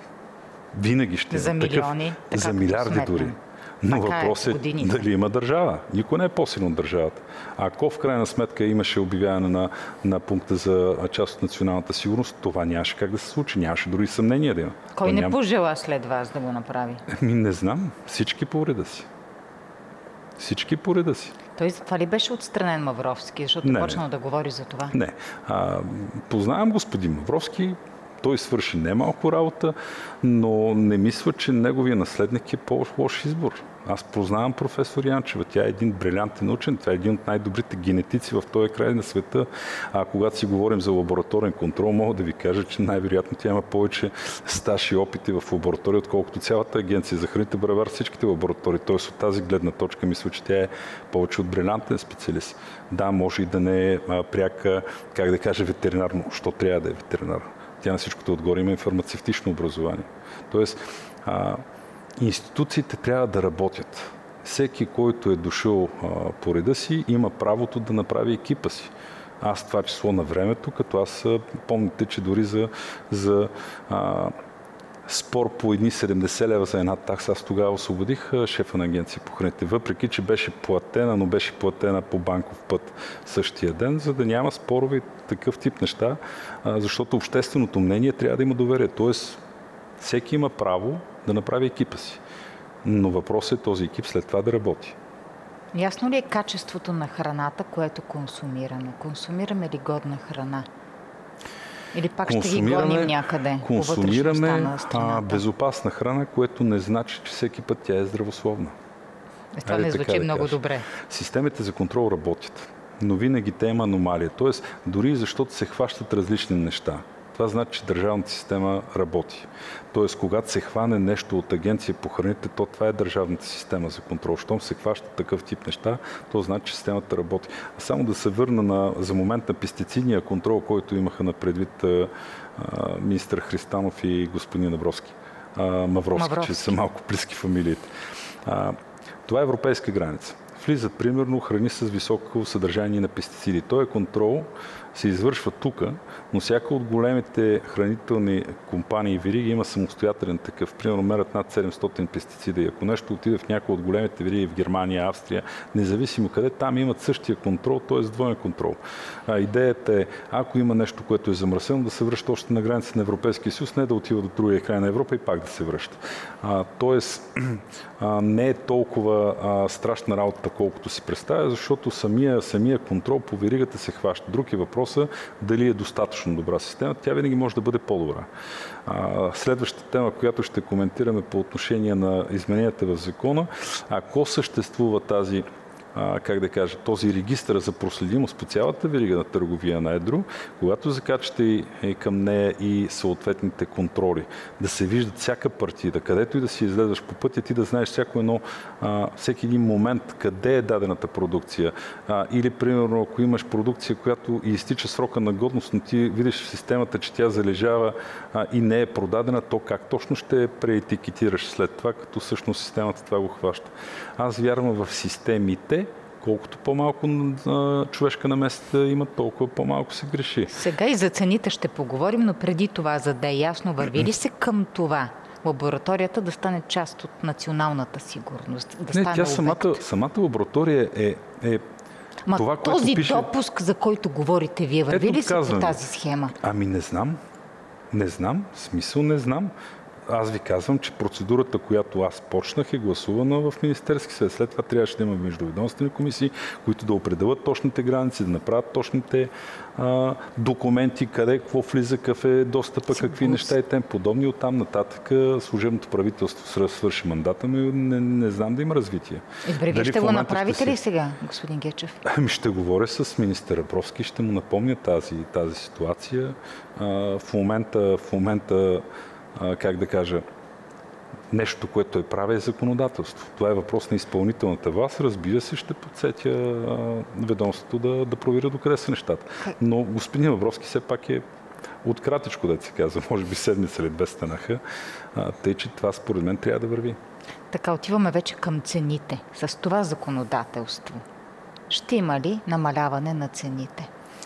Винаги ще има. За милиони. Такъв, за милиарди дори. Но въпросът е дали има държава. Никой не е по-силен от държавата. Ако в крайна сметка имаше обявяване на, на пункта за част от националната сигурност, това нямаше как да се случи. Нямаше дори съмнение да има. Кой То не няма... пожела след вас да го направи? Ми не знам. Всички по реда си. Всички по реда си. Той за това ли беше отстранен Мавровски, защото не, почнал да говори за това? Не. А, познавам господин Мавровски. Той свърши немалко работа, но не мисля, че неговия наследник е по-лош избор. Аз познавам професор Янчева. Тя е един брилянтен учен, това е един от най-добрите генетици в този край на света. А когато си говорим за лабораторен контрол, мога да ви кажа, че най-вероятно тя има повече стаж и опити в лаборатория, отколкото цялата агенция за храните бравар всичките лаборатории. Тоест от тази гледна точка мисля, че тя е повече от брилянтен специалист. Да, може и да не е пряка, как да кажа, ветеринарно. Що трябва да е ветеринар? Тя на всичкото отгоре има и фармацевтично образование. Тоест, а, институциите трябва да работят. Всеки, който е дошъл а, по реда си, има правото да направи екипа си. Аз това число на времето, като аз помните, че дори за, за а, спор по едни седемдесет лева за една такса, аз тогава освободих шефа на агенция по храните, въпреки че беше платена, но беше платена по банков път същия ден, за да няма спорове и такъв тип неща, защото общественото мнение трябва да има доверие. Тоест, всеки има право да направи екипа си. Но въпросът е този екип след това да работи. Ясно ли е качеството на храната, което консумираме? Консумираме ли годна храна? Или пак ще ги гоним някъде? Консумираме а, безопасна храна, което не значи, че всеки път тя е здравословна. Е, това Айде не звучи да много кажа. добре. Системите за контрол работят, но винаги те има аномалия. Тоест, дори защото се хващат различни неща. Това значи, че държавната система работи. Тоест, когато се хване нещо от агенция по храните, то това е държавната система за контрол. Щом се хващат такъв тип неща, то значи, че системата работи. А само да се върна на, за момент на пестицидния контрол, който имаха на предвид а, министър Христанов и господин Мавровски. А, Мавровски, Мавровски, че са малко близки фамилиите. А, това е европейска граница. Влизат, примерно, храни с високо съдържание на пестициди. Той контрол се извършва тук, но всяка от големите хранителни компании и вериги има самостоятелен такъв. Примерно мерят над седемстотин пестицида и ако нещо отиде в някои от големите вериги в Германия, Австрия, независимо къде, там имат същия контрол, т.е. двоен контрол. А, идеята е, ако има нещо, което е замърсено, да се връща още на граница на Европейския съюз, не да отива до другия край на Европа и пак да се връща. А, тоест, а, не е толкова а, страшна работа, колкото си представя, защото самия, самия контрол по веригата се хваща. Друг е въпросът дали е достатъчно добра система. Тя винаги може да бъде по-добра. А, следващата тема, която ще коментираме по отношение на измененията в закона, ако съществува тази А, как да кажа, този регистър за проследимост по цялата верига на търговия на едро, когато закачате и, и към нея и съответните контроли, да се виждат всяка партида, където и да си излезеш по пътя, ти да знаеш всяко едно, а, всеки един момент къде е дадената продукция. А, или, примерно, ако имаш продукция, която и изтича срока на годност, но ти видиш в системата, че тя залежава а, и не е продадена, то как точно ще преетикетираш след това, като всъщност системата това го хваща. Аз вярвам в системите. Колкото по-малко а, човешка наместа има, толкова по-малко се греши. Сега и за цените ще поговорим, но преди това, за да е ясно, върви ли се към това лабораторията да стане част от националната сигурност? Да Не, стане тя самата, самата лаборатория е, е Ма това, този което пише... допуск, за който говорите вие, върви Ето, ли се казвам, по тази схема? Ами не знам. Не знам. Смисъл не знам. Аз ви казвам, че процедурата, която аз почнах, е гласувана в Министерски съвет. След това трябваше да има междуведомствени комисии, които да определят точните граници, да направят точните а, документи, къде, какво влиза, какъв е достъпа, какви неща и тем подобни. Оттам нататък служебното правителство свърши мандата, но не, не знам да има развитие. Добре, вие ще го направите ще ли сега, господин Гечев? Ами ще говоря с министър Мавровски, ще му напомня тази, тази ситуация. А, в момента, в момента как да кажа, нещо, което той прави, е законодателство. Това е въпрос на изпълнителната власт. Разбира се, ще подсетя ведомството да, да проверя докъде са нещата. Но господин Авровски все пак е от кратичко, да се казва, може би седмица или две станаха, тъй че това според мен трябва да върви. Така, отиваме вече към цените. С това законодателство ще има ли намаляване на цените?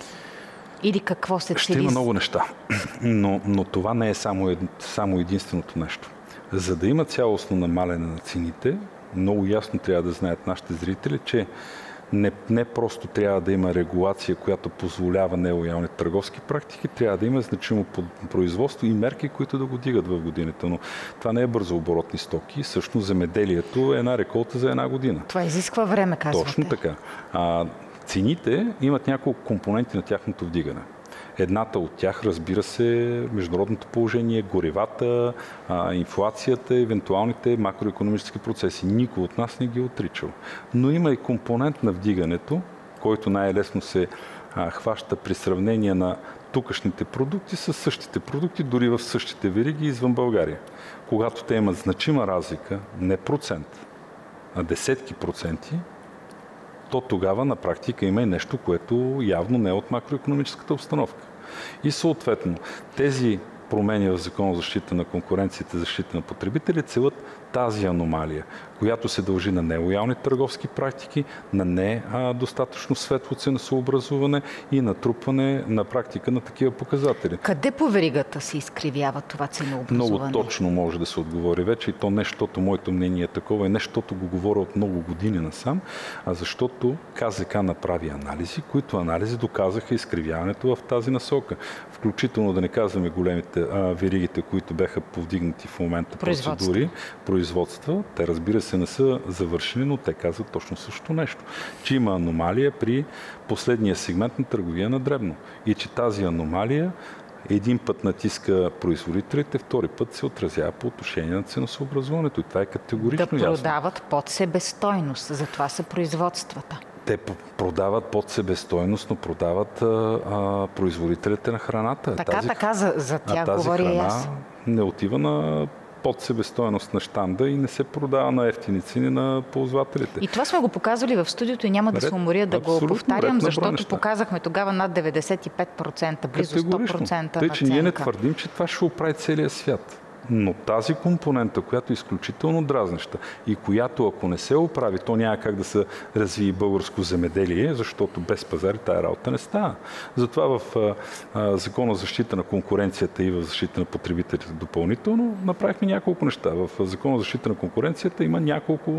Или какво се цели? Ще има много неща, но, но това не е само, ед, само единственото нещо. За да има цялостно намаляне на цените, много ясно трябва да знаят нашите зрители, че не, не просто трябва да има регулация, която позволява нелоялни търговски практики, трябва да има значимо производство и мерки, които да го дигат в годината. Но това не е бързооборотни стоки. Всъщност земеделието е една реколта за една година. Това изисква време, казвате. Точно така. А, цените имат няколко компоненти на тяхното вдигане. Едната от тях, разбира се, международното положение, горивата, инфлацията, евентуалните макроекономически процеси. Никой от нас не ги е отричал. Но има и компонент на вдигането, който най-лесно се а, хваща при сравнение на тукашните продукти с същите продукти, дори в същите вериги извън България. Когато те имат значима разлика, не процент, а десетки проценти, то тогава на практика има и нещо, което явно не е от макроекономическата обстановка. И съответно, тези промени в Закона за защита на конкуренцията и защита на потребители целят тази аномалия, която се дължи на нелоялни търговски практики, на недостатъчно светло ценосъобразуване и натрупване на практика на такива показатели. Къде по веригата се изкривява това ценообразуване? Много точно може да се отговори вече и то не защото моето мнение е такова и не защото го говоря от много години насам, а защото КЗК направи анализи, които анализи доказаха изкривяването в тази насока. Включително да не казваме големите а, веригите, които бяха повдигнати в момента процедури, производства. Те, разбира се, не са завършени, но те казват точно същото нещо. Че има аномалия при последния сегмент на търговия на дребно. И че тази аномалия един път натиска производителите, втори път се отразява по отношение на ценосъобразуването. И това е категорично ясно. Да продават ясно. Под себестойност. Затова са производствата. Те продават под себестойност, но продават а, а, производителите на храната. Така, тази, така, за, за тях говоря и аз. Тази храна не отива на под себестойност на щанда и не се продава на ефтини цени на ползвателите. И това сме го показвали в студиото и няма да се уморя да го повтарям, защото показахме тогава над деветдесет и пет процента, близо сто процента Тъй, наценка. че ние не твърдим, че това ще оправи целия свят. Но тази компонента, която е изключително дразнеща и която, ако не се оправи, то няма как да се развие българско земеделие, защото без пазари тая работа не става. Затова в а, Закона за защита на конкуренцията и в защита на потребителите допълнително направихме няколко неща. В Закона за защита на конкуренцията има няколко,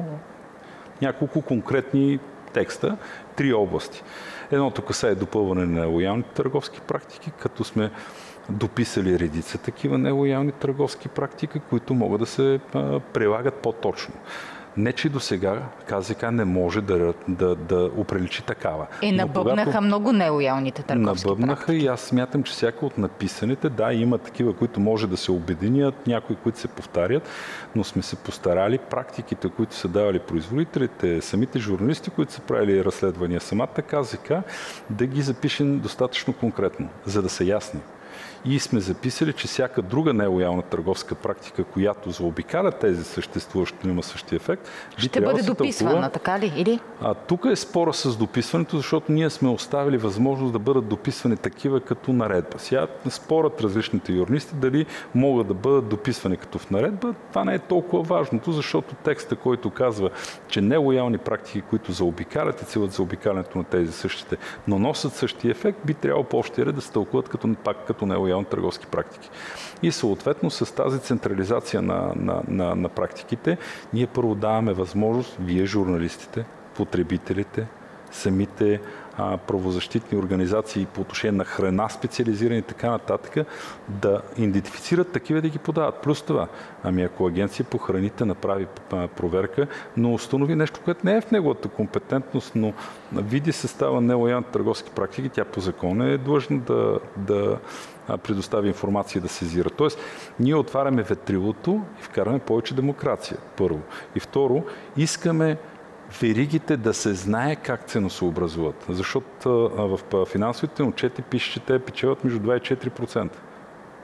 няколко конкретни текста, три области. Едното касае допълване на лоялните търговски практики, като сме дописали редица такива нелоялни търговски практики, които могат да се а, прилагат по-точно. Не, че до сега КЗК не може да, да, да оприличи такава. Е, набъбнаха когато... много нелоялните търговски набъбнаха практики. И аз смятам, че всяка от написаните, да, има такива, които може да се обединят, някои, които се повтарят, но сме се постарали практиките, които са давали производителите, самите журналисти, които са правили разследвания, самата КЗК, да ги запишем достатъчно конкретно, за да са ясни. И сме записали, че всяка друга нелоялна търговска практика, която заобикаля тези съществуващи, има същия ефект, ще бъде дописвана, тълкува. Така ли? Или? А тук е спора с дописването, защото ние сме оставили възможност да бъдат дописвани такива като наредба. Сега спорят различните юристи дали могат да бъдат дописвани като в наредба. Това не е толкова важното, защото текста, който казва, че нелоялни практики, които заобикалят и целят заобикалянето на тези същите, но носят същия ефект, би трябвало по-общия ред да се тълкуват като, пак като нелоялни търговски практики. И съответно с тази централизация на, на, на, на практиките, ние първо даваме възможност, вие журналистите, потребителите, самите а, правозащитни организации по отношение на храна, специализирани и така нататък, да идентифицират такива да ги подават. Плюс това, ами ако Агенция по храните направи а, проверка, но установи нещо, което не е в неговата компетентност, но види състава нелоялни търговски практики, тя по закон е длъжна да, да предостави информация и да сезира. Тоест, ние отваряме ветрилото и вкараме повече демокрация, първо. И второ, искаме веригите да се знае как ценосъобразуват. Защото в финансовите отчети пише, че те печелят между два и четири процента.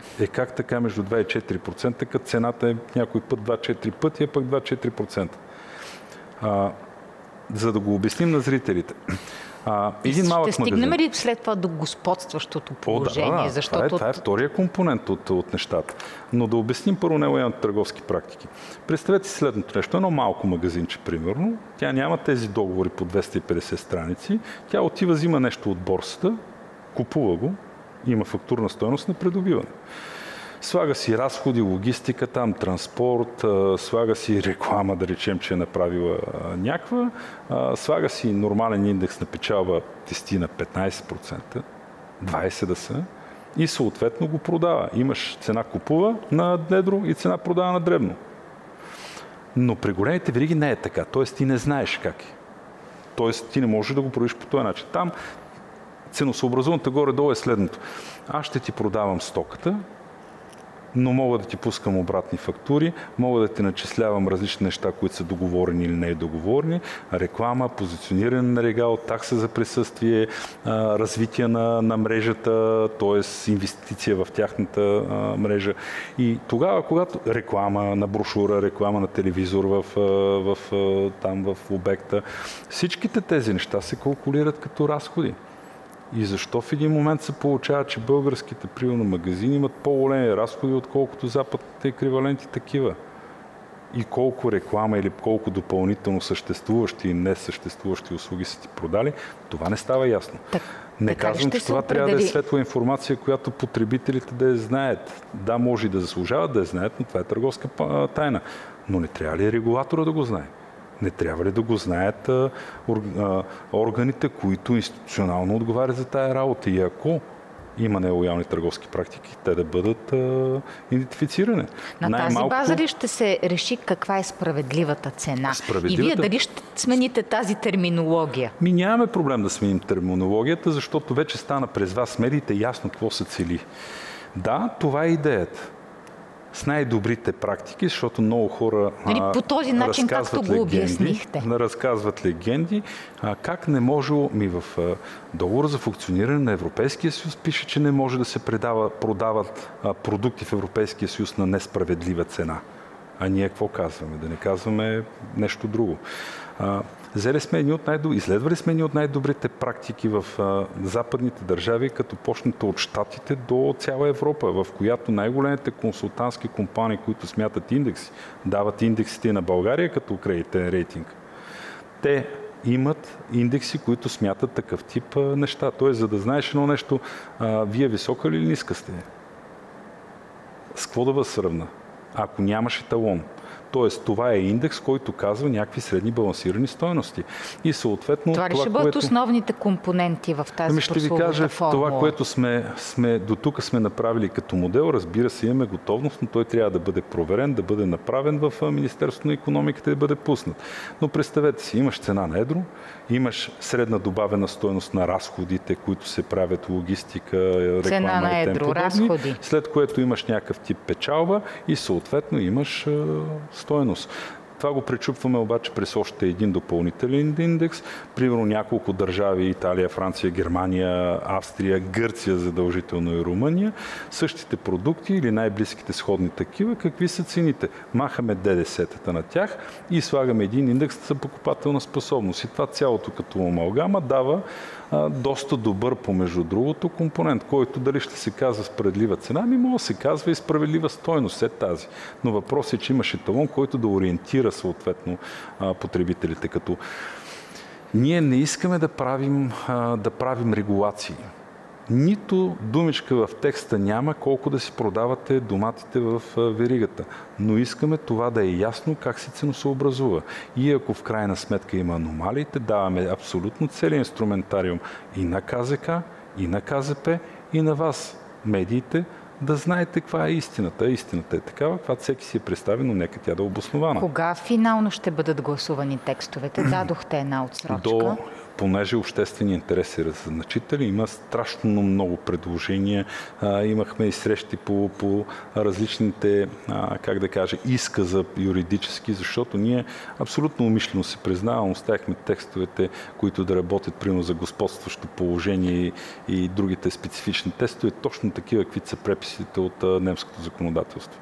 Е как така между два и четири процента, като цената е някой път два-четири пъти, а пък два-четири процента? А, за да го обясним на зрителите. А, един малък ще стигнем магазин. ли след това до господстващото положение? О, да, защото... това, е, това е втория компонент от, от нещата. Но да обясним първо нелоялните търговски практики. Представете си следното нещо. Едно малко магазинче, примерно, тя няма тези договори по двеста и петдесет страници, тя отива, взима нещо от борсата, купува го, има фактурна стойност на придобиване. Слага си разходи, логистика, там транспорт, слага си реклама, да речем, че е направила някаква, слага си нормален индекс на печалба десет на петнайсет процента, двайсет да са, и съответно го продава. Имаш цена купува на едро и цена продава на дребно. Но при големите вериги не е така, т.е. ти не знаеш как е. Т.е. ти не можеш да го правиш по този начин. Там ценосъобразуваната горе-долу е следното. Аз ще ти продавам стоката, но мога да ти пускам обратни фактури, мога да ти начислявам различни неща, които са договорени или не е договорени, реклама, позициониране на регал, такса за присъствие, развитие на, на мрежата, т.е. инвестиция в тяхната а, мрежа. И тогава, когато реклама на брошура, реклама на телевизор в, в, в, там в обекта, всичките тези неща се калкулират като разходи. И защо в един момент се получава, че българските примерно магазини имат по-големи разходи, отколкото западните еквиваленти такива? И колко реклама или колко допълнително съществуващи и несъществуващи услуги са ти продали, това не става ясно. Так, не казвам, че това определи... трябва да е светла информация, която потребителите да я знаят. Да, може и да заслужават да я знаят, но това е търговска тайна. Но не трябва ли регулатора да го знае? Не трябва ли да го знаят а, а, органите, които институционално отговарят за тая работа? И ако има нелоялни търговски практики, те да бъдат а, идентифицирани. На Най-малкото... тази база ли ще се реши каква е справедливата цена? Справедливата... И вие дали ще смените тази терминология? Ми нямаме проблем да сменим терминологията, защото вече стана през вас медиите ясно какво се цели. Да, това е идеята. С най-добрите практики, защото много хора нали, по този начин, както го обяснихте. Разказват легенди. А, как не може, ми в а, договора за функциониране на Европейския съюз пише, че не може да се предава, продават а, продукти в Европейския съюз на несправедлива цена. А ние какво казваме? Да не казваме нещо друго. А, взели сме едни от най-добри, изследвали сме едни от най-добрите практики в а, западните държави, като почнете от Щатите до цяла Европа, в която най-големите консултантски компании, които смятат индекси, дават индексите на България като кредитен рейтинг. Те имат индекси, които смятат такъв тип а, неща. Тоест, за да знаеш едно нещо, а, вие висока или ниска сте? С какво да възсравна? Ако нямаш еталон. Тоест, това е индекс, който казва някакви средни балансирани стойности. И съответно... Това ли ще бъдат което... основните компоненти в тази ще ви кажа, формула? Това, което сме, сме до тук сме направили като модел, разбира се, имаме готовност, но той трябва да бъде проверен, да бъде направен в Министерството на икономиката и да бъде пуснат. Но представете си, имаш цена на едро, имаш средна добавена стойност на разходите, които се правят логистика, реклама цена на и едро, разходи. След което имаш някакъв тип печалба и съответно имаш стойност. Това го пречупваме обаче през още един допълнителен индекс. Примерно няколко държави, Италия, Франция, Германия, Австрия, Гърция задължително и Румъния, същите продукти или най-близките сходни такива, какви са цените. Махаме ДДС-тата на тях и слагаме един индекс за покупателна способност. И това цялото като амалгама дава а, доста добър, помежду другото, компонент, който дали ще се казва справедлива цена, ми може да се казва и справедлива стойност, е тази. Но въпросът е, че имаш еталон, който да ориентира съответно а, потребителите. Като ние не искаме да правим, а, да правим регулации. Нито думичка в текста няма колко да си продавате доматите в веригата. Но искаме това да е ясно как се ценосъобразува. И ако в крайна сметка има аномалиите, даваме абсолютно целият инструментариум и на КЗК, и на КЗП, и на вас, медиите, да знаете каква е истината. Истината е такава, каквато всеки си е представен, но нека тя да е обоснована. Кога финално ще бъдат гласувани текстовете? Дадохте една отсрочка. До понеже обществени интерес е значителен, има страшно много предложения. А, имахме и срещи по, по различните, а, как да кажа, изказа юридически, защото ние абсолютно умишлено се признавам, оставихме текстовете, които да работят примерно за господстващо положение и, и другите специфични тестове, точно такива, каквито са преписите от а, немското законодателство.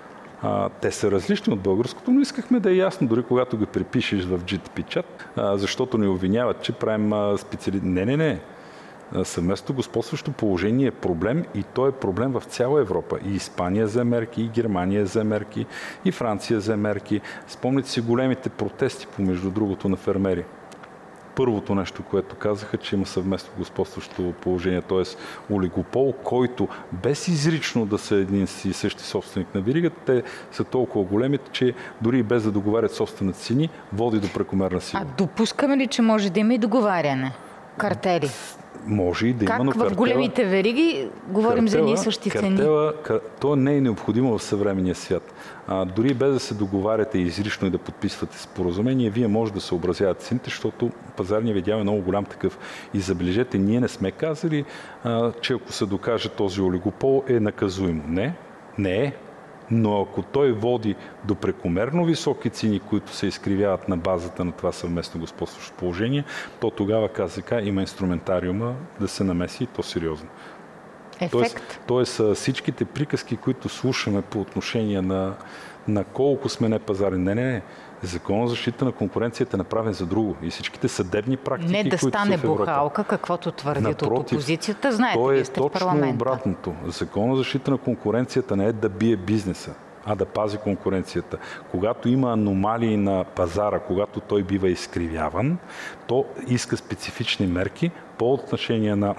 А, те са различни от българското, но искахме да е ясно, дори когато ги препишеш в джи ти пи чат, а, защото ни обвиняват, че правим специали... Не, не, не. Съвместно господстващо положение е проблем и то е проблем в цяла Европа. И Испания взе мерки, и Германия взе мерки, и Франция взе мерки. Спомните си големите протести, помежду другото, на фермери. Първото нещо, което казаха, че има съвместно господстващо положение, т.е. олигопол, който без изрично да са един и същи собственик на веригата, те са толкова големи, че дори и без да договарят собствени цени, води до прекомерна сила. А допускаме ли, че може да има и договаряне? Картели? Може и да как има, но в картела, големите вериги говорим картела, за едни и същи цени? Картела, то не е необходимо в съвременния свят. А, дори без да се договаряте изрично и да подписвате споразумение, вие може да съобразявате цените, защото пазарният видял е много голям такъв. И забележете, ние не сме казали, а, че ако се докаже този олигопол е наказуемо. Не, не е. Но ако той води до прекомерно високи цени, които се изкривяват на базата на това съвместно господстващо положение, то тогава КЗК има инструментариума да се намеси и то сериозно. Ефект? Тоест, тоест всичките приказки, които слушаме по отношение на, на колко сме непазарни, не, не, не. Законът за защита на конкуренцията е направен за друго. И всичките съдебни практики, не да които стане са в Европа, бухалка, каквото твърдят напротив, от опозицията. Знаете, то вие е сте в парламента. точно обратното. Законът за защита на конкуренцията не е да бие бизнеса, а да пази конкуренцията. Когато има аномалии на пазара, когато той бива изкривяван, то иска специфични мерки по отношение на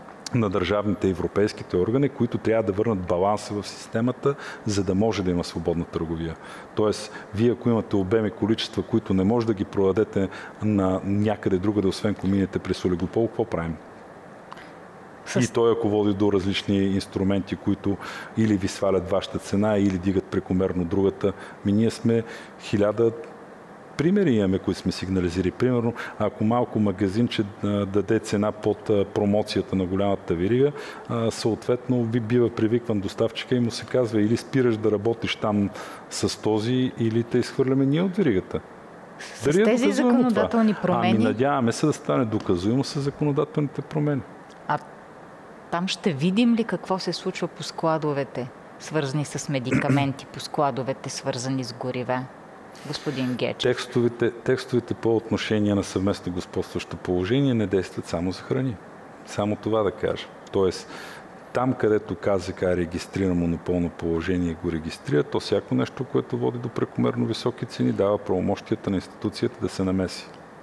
на държавните и европейските органи, които трябва да върнат баланса в системата, за да може да има свободна търговия. Тоест, вие ако имате обеми количества, които не може да ги продадете на някъде другаде, освен ако минете през олигопол, какво правим? С... И той ако води до различни инструменти, които или ви свалят вашата цена, или дигат прекомерно другата. Ми ние сме хиляда примери имаме, които сме сигнализирали. Примерно, ако малко магазинче даде цена под промоцията на голямата верига, съответно би бива привикван доставчика и му се казва или спираш да работиш там с този, или те изхвърляме ние от веригата. С Дали тези е законодателни това? промени... Ами надяваме се да стане доказуемо с законодателните промени. А там ще видим ли какво се случва по складовете, свързани с медикаменти, по складовете, свързани с горива? Господин Гечев. Текстовете, текстовете по отношение на съвместно господстващо положение не действат само за храни. Само това да кажа. Тоест, там, където КЗК регистрира монополно положение и го регистрира, то всяко нещо, което води до прекомерно високи цени, дава правомощията на институцията да се намеси.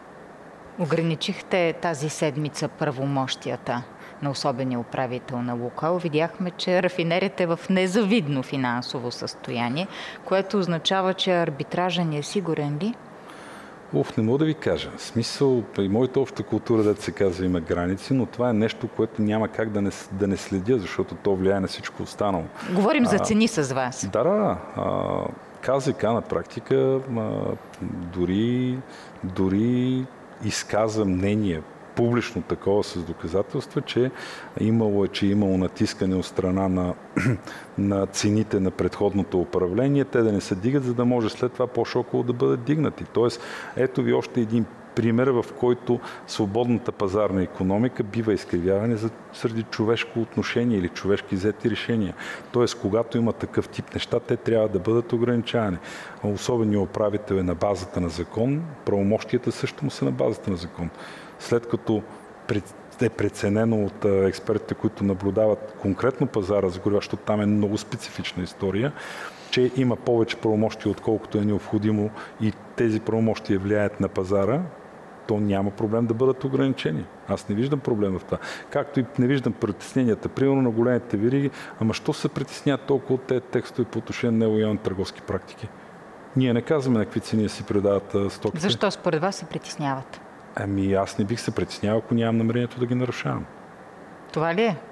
Ограничихте тази седмица правомощията на особения управител на Лукойл. Видяхме, че рафинерията е в незавидно финансово състояние, което означава, че арбитражът не е сигурен ли? Уф, не мога да ви кажа. В смисъл, и моята обща култура, да се казва, има граници, но това е нещо, което няма как да не, да не следя, защото то влияе на всичко останало. Говорим а, за цени с вас. Да, да. А, КЗК на практика а, дори, дори изказа мнение, публично такова с доказателства, че имало е, че имало натискане от страна на, на цените на предходното управление, те да не се дигат, за да може след това по-шоково да бъдат дигнати. Тоест, ето ви още един пример, в който свободната пазарна икономика бива изкривяване заради човешко отношение или човешки взети решения. Тоест, когато има такъв тип неща, те трябва да бъдат ограничавани. Особеният управител е на базата на закон, правомощията също му са на базата на закон. След като е преценено от експертите, които наблюдават конкретно пазара за горива, защото там е много специфична история, че има повече правомощия, отколкото е необходимо и тези правомощия влияят на пазара, то няма проблем да бъдат ограничени. Аз не виждам проблем в това. Както и не виждам притесненията. Примерно на големите вериги, ама що се притесняват толкова от тези текстове по отношение на нелоялни търговски практики? Ние не казваме на какви цени си предават стоките. Защо според вас се притесняват? Ами аз не бих се притеснявал, ако нямам намерението да ги нарушавам. Това ли е?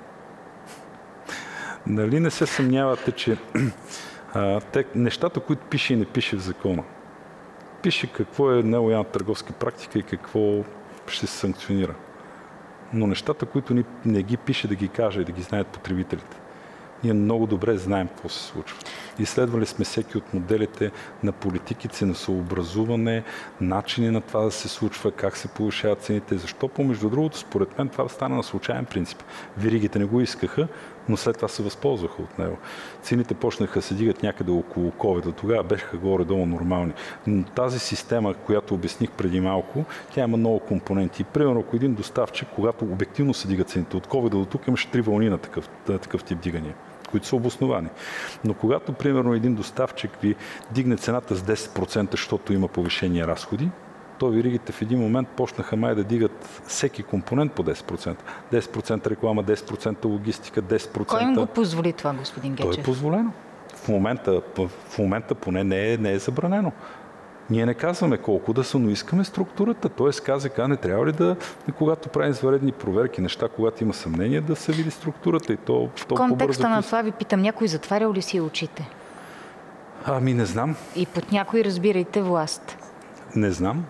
Нали не се съмнявате, че а, те, нещата, които пише и не пише в закона. Пише какво е нелоялна търговска практика и какво ще се санкционира. Но нещата, които ни не ги пише да ги каже и да ги знаят потребителите, ние много добре знаем какво се случва. Изследвали сме всеки от моделите на политики, ценосъобразуване, начини на това да се случва, как се повишават цените. Защо? Помежду другото, според мен това стана на случайен принцип. Веригите не го искаха, но след това се възползваха от него. Цените почнаха да се дигат някъде около ковида. Тогава бяха горе-долу нормални. Но тази система, която обясних преди малко, тя има много компоненти. Примерно, ако един доставчик, когато обективно се дигат цените от ковида до тук, имаше три вълни на такъв, на такъв тип дигания, които са обосновани. Но когато, примерно, един доставчик ви дигне цената с десет процента, защото има повишени разходи, то веригите в един момент почнаха май да дигат всеки компонент по десет процента. десет процента реклама, десет процента логистика, десет процента... Кой им го позволи това, господин Гечев? То е позволено. В момента, в момента поне не е, не е забранено. Ние не казваме колко да са, но искаме структурата. Тоест КЗК не трябва ли да, когато правим извънредни проверки, неща, когато има съмнение, да се види структурата и то, то в контекста на това ви питам, някой затварял ли си очите? Ами не знам. И под някой разбирайте власт. Не знам.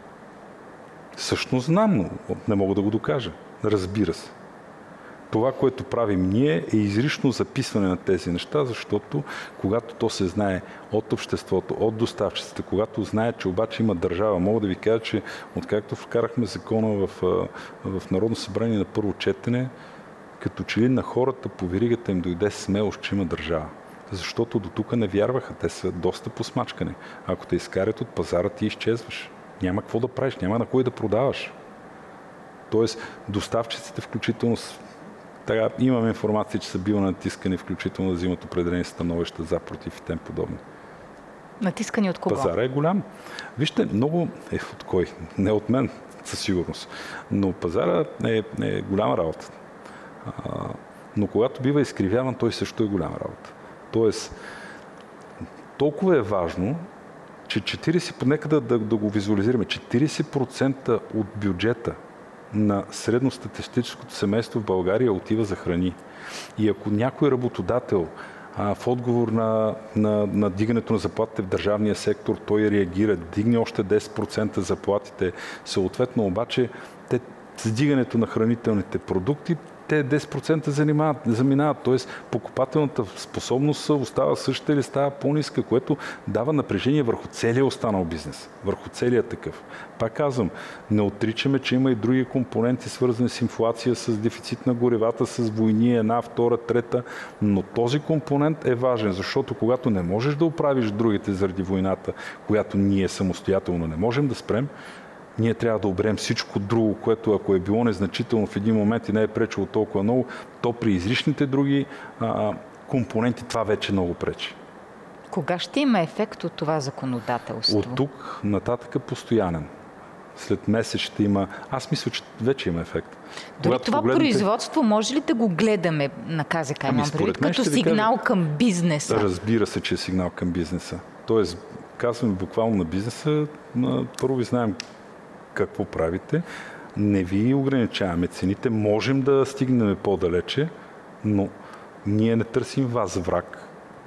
Всъщност знам, но не мога да го докажа. Разбира се. Това, което правим ние, е изрично записване на тези неща, защото когато то се знае от обществото, от доставчиците, когато знае, че обаче има държава, мога да ви кажа, че откакто вкарахме закона в, в Народно събрание на първо четене, като че ли на хората по веригата им дойде смелост, че има държава. Защото до тук не вярваха. Те са доста посмачкани. Ако те изкарят от пазара, ти изчезваш. Няма какво да правиш, няма на кой да продаваш. Тоест, доставчиците включително, така, имам информация, че са били натискани, включително да взимат определени становища за, против и тем подобни. Натискани от кого? Пазара е голям. Вижте, много е от кой? Не от мен, със сигурност. Но пазара е, е голяма работа. А, но когато бива изкривяван, той също е голяма работа. Тоест, толкова е важно, че четиридесет, нека да, да, да го визуализираме, четиридесет процента от бюджета на средностатистическото семейство в България отива за храни. И ако някой работодател а, в отговор на, на, на дигането на заплатите в държавния сектор, той реагира, дигне още десет процента заплатите, съответно обаче те с дигането на хранителните продукти, те десет процента занимават, заминават, т.е. покупателната способност остава същата или става по-ниска, което дава напрежение върху целия останал бизнес, върху целия такъв. Пак казвам, не отричаме, че има и други компоненти, свързани с инфлация, с дефицит на горивата, с войни, една, втора, трета, но този компонент е важен, защото когато не можеш да оправиш другите заради войната, която ние самостоятелно не можем да спрем, ние трябва да оберем всичко друго, което ако е било незначително в един момент и не е пречило толкова много, то при изричните други а, компоненти това вече много пречи. Кога ще има ефект от това законодателство? От тук нататък постоянен. След месец ще има... Аз мисля, че вече има ефект. Дори когато това погледнете... производство може ли да го гледаме на КЗК, ами, като сигнал кажа... към бизнеса? Разбира се, че е сигнал към бизнеса. Тоест, казваме буквално на бизнеса, първо ви знаем какво правите, не ви ограничаваме цените, можем да стигнем по-далече, но ние не търсим вас враг,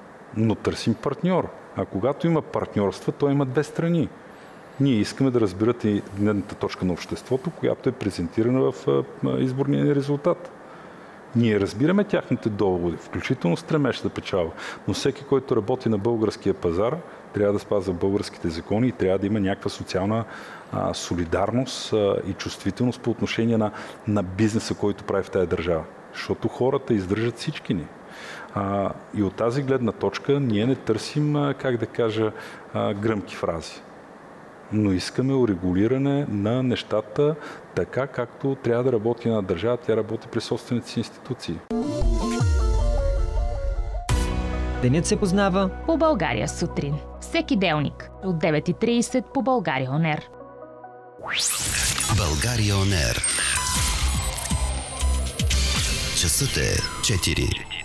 но търсим партньор. А когато има партньорства, то има две страни. Ние искаме да разбирате и гледната точка на обществото, която е презентирана в изборния ни резултат. Ние разбираме тяхните доводи, включително стремеж да печала, но всеки, който работи на българския пазар, трябва да спазва българските закони и трябва да има някаква социална а, солидарност а, и чувствителност по отношение на, на бизнеса, който прави в тази държава. Защото хората издържат всички ни. А, и от тази гледна точка ние не търсим, а, как да кажа, а, гръмки фрази. Но искаме урегулиране на нещата така, както трябва да работи на държава, тя работи при собствените си институции. Денят се познава по България сутрин. Всеки делник от девет и тридесет по България ОНЕР. България ОНЕР. Часът е четири.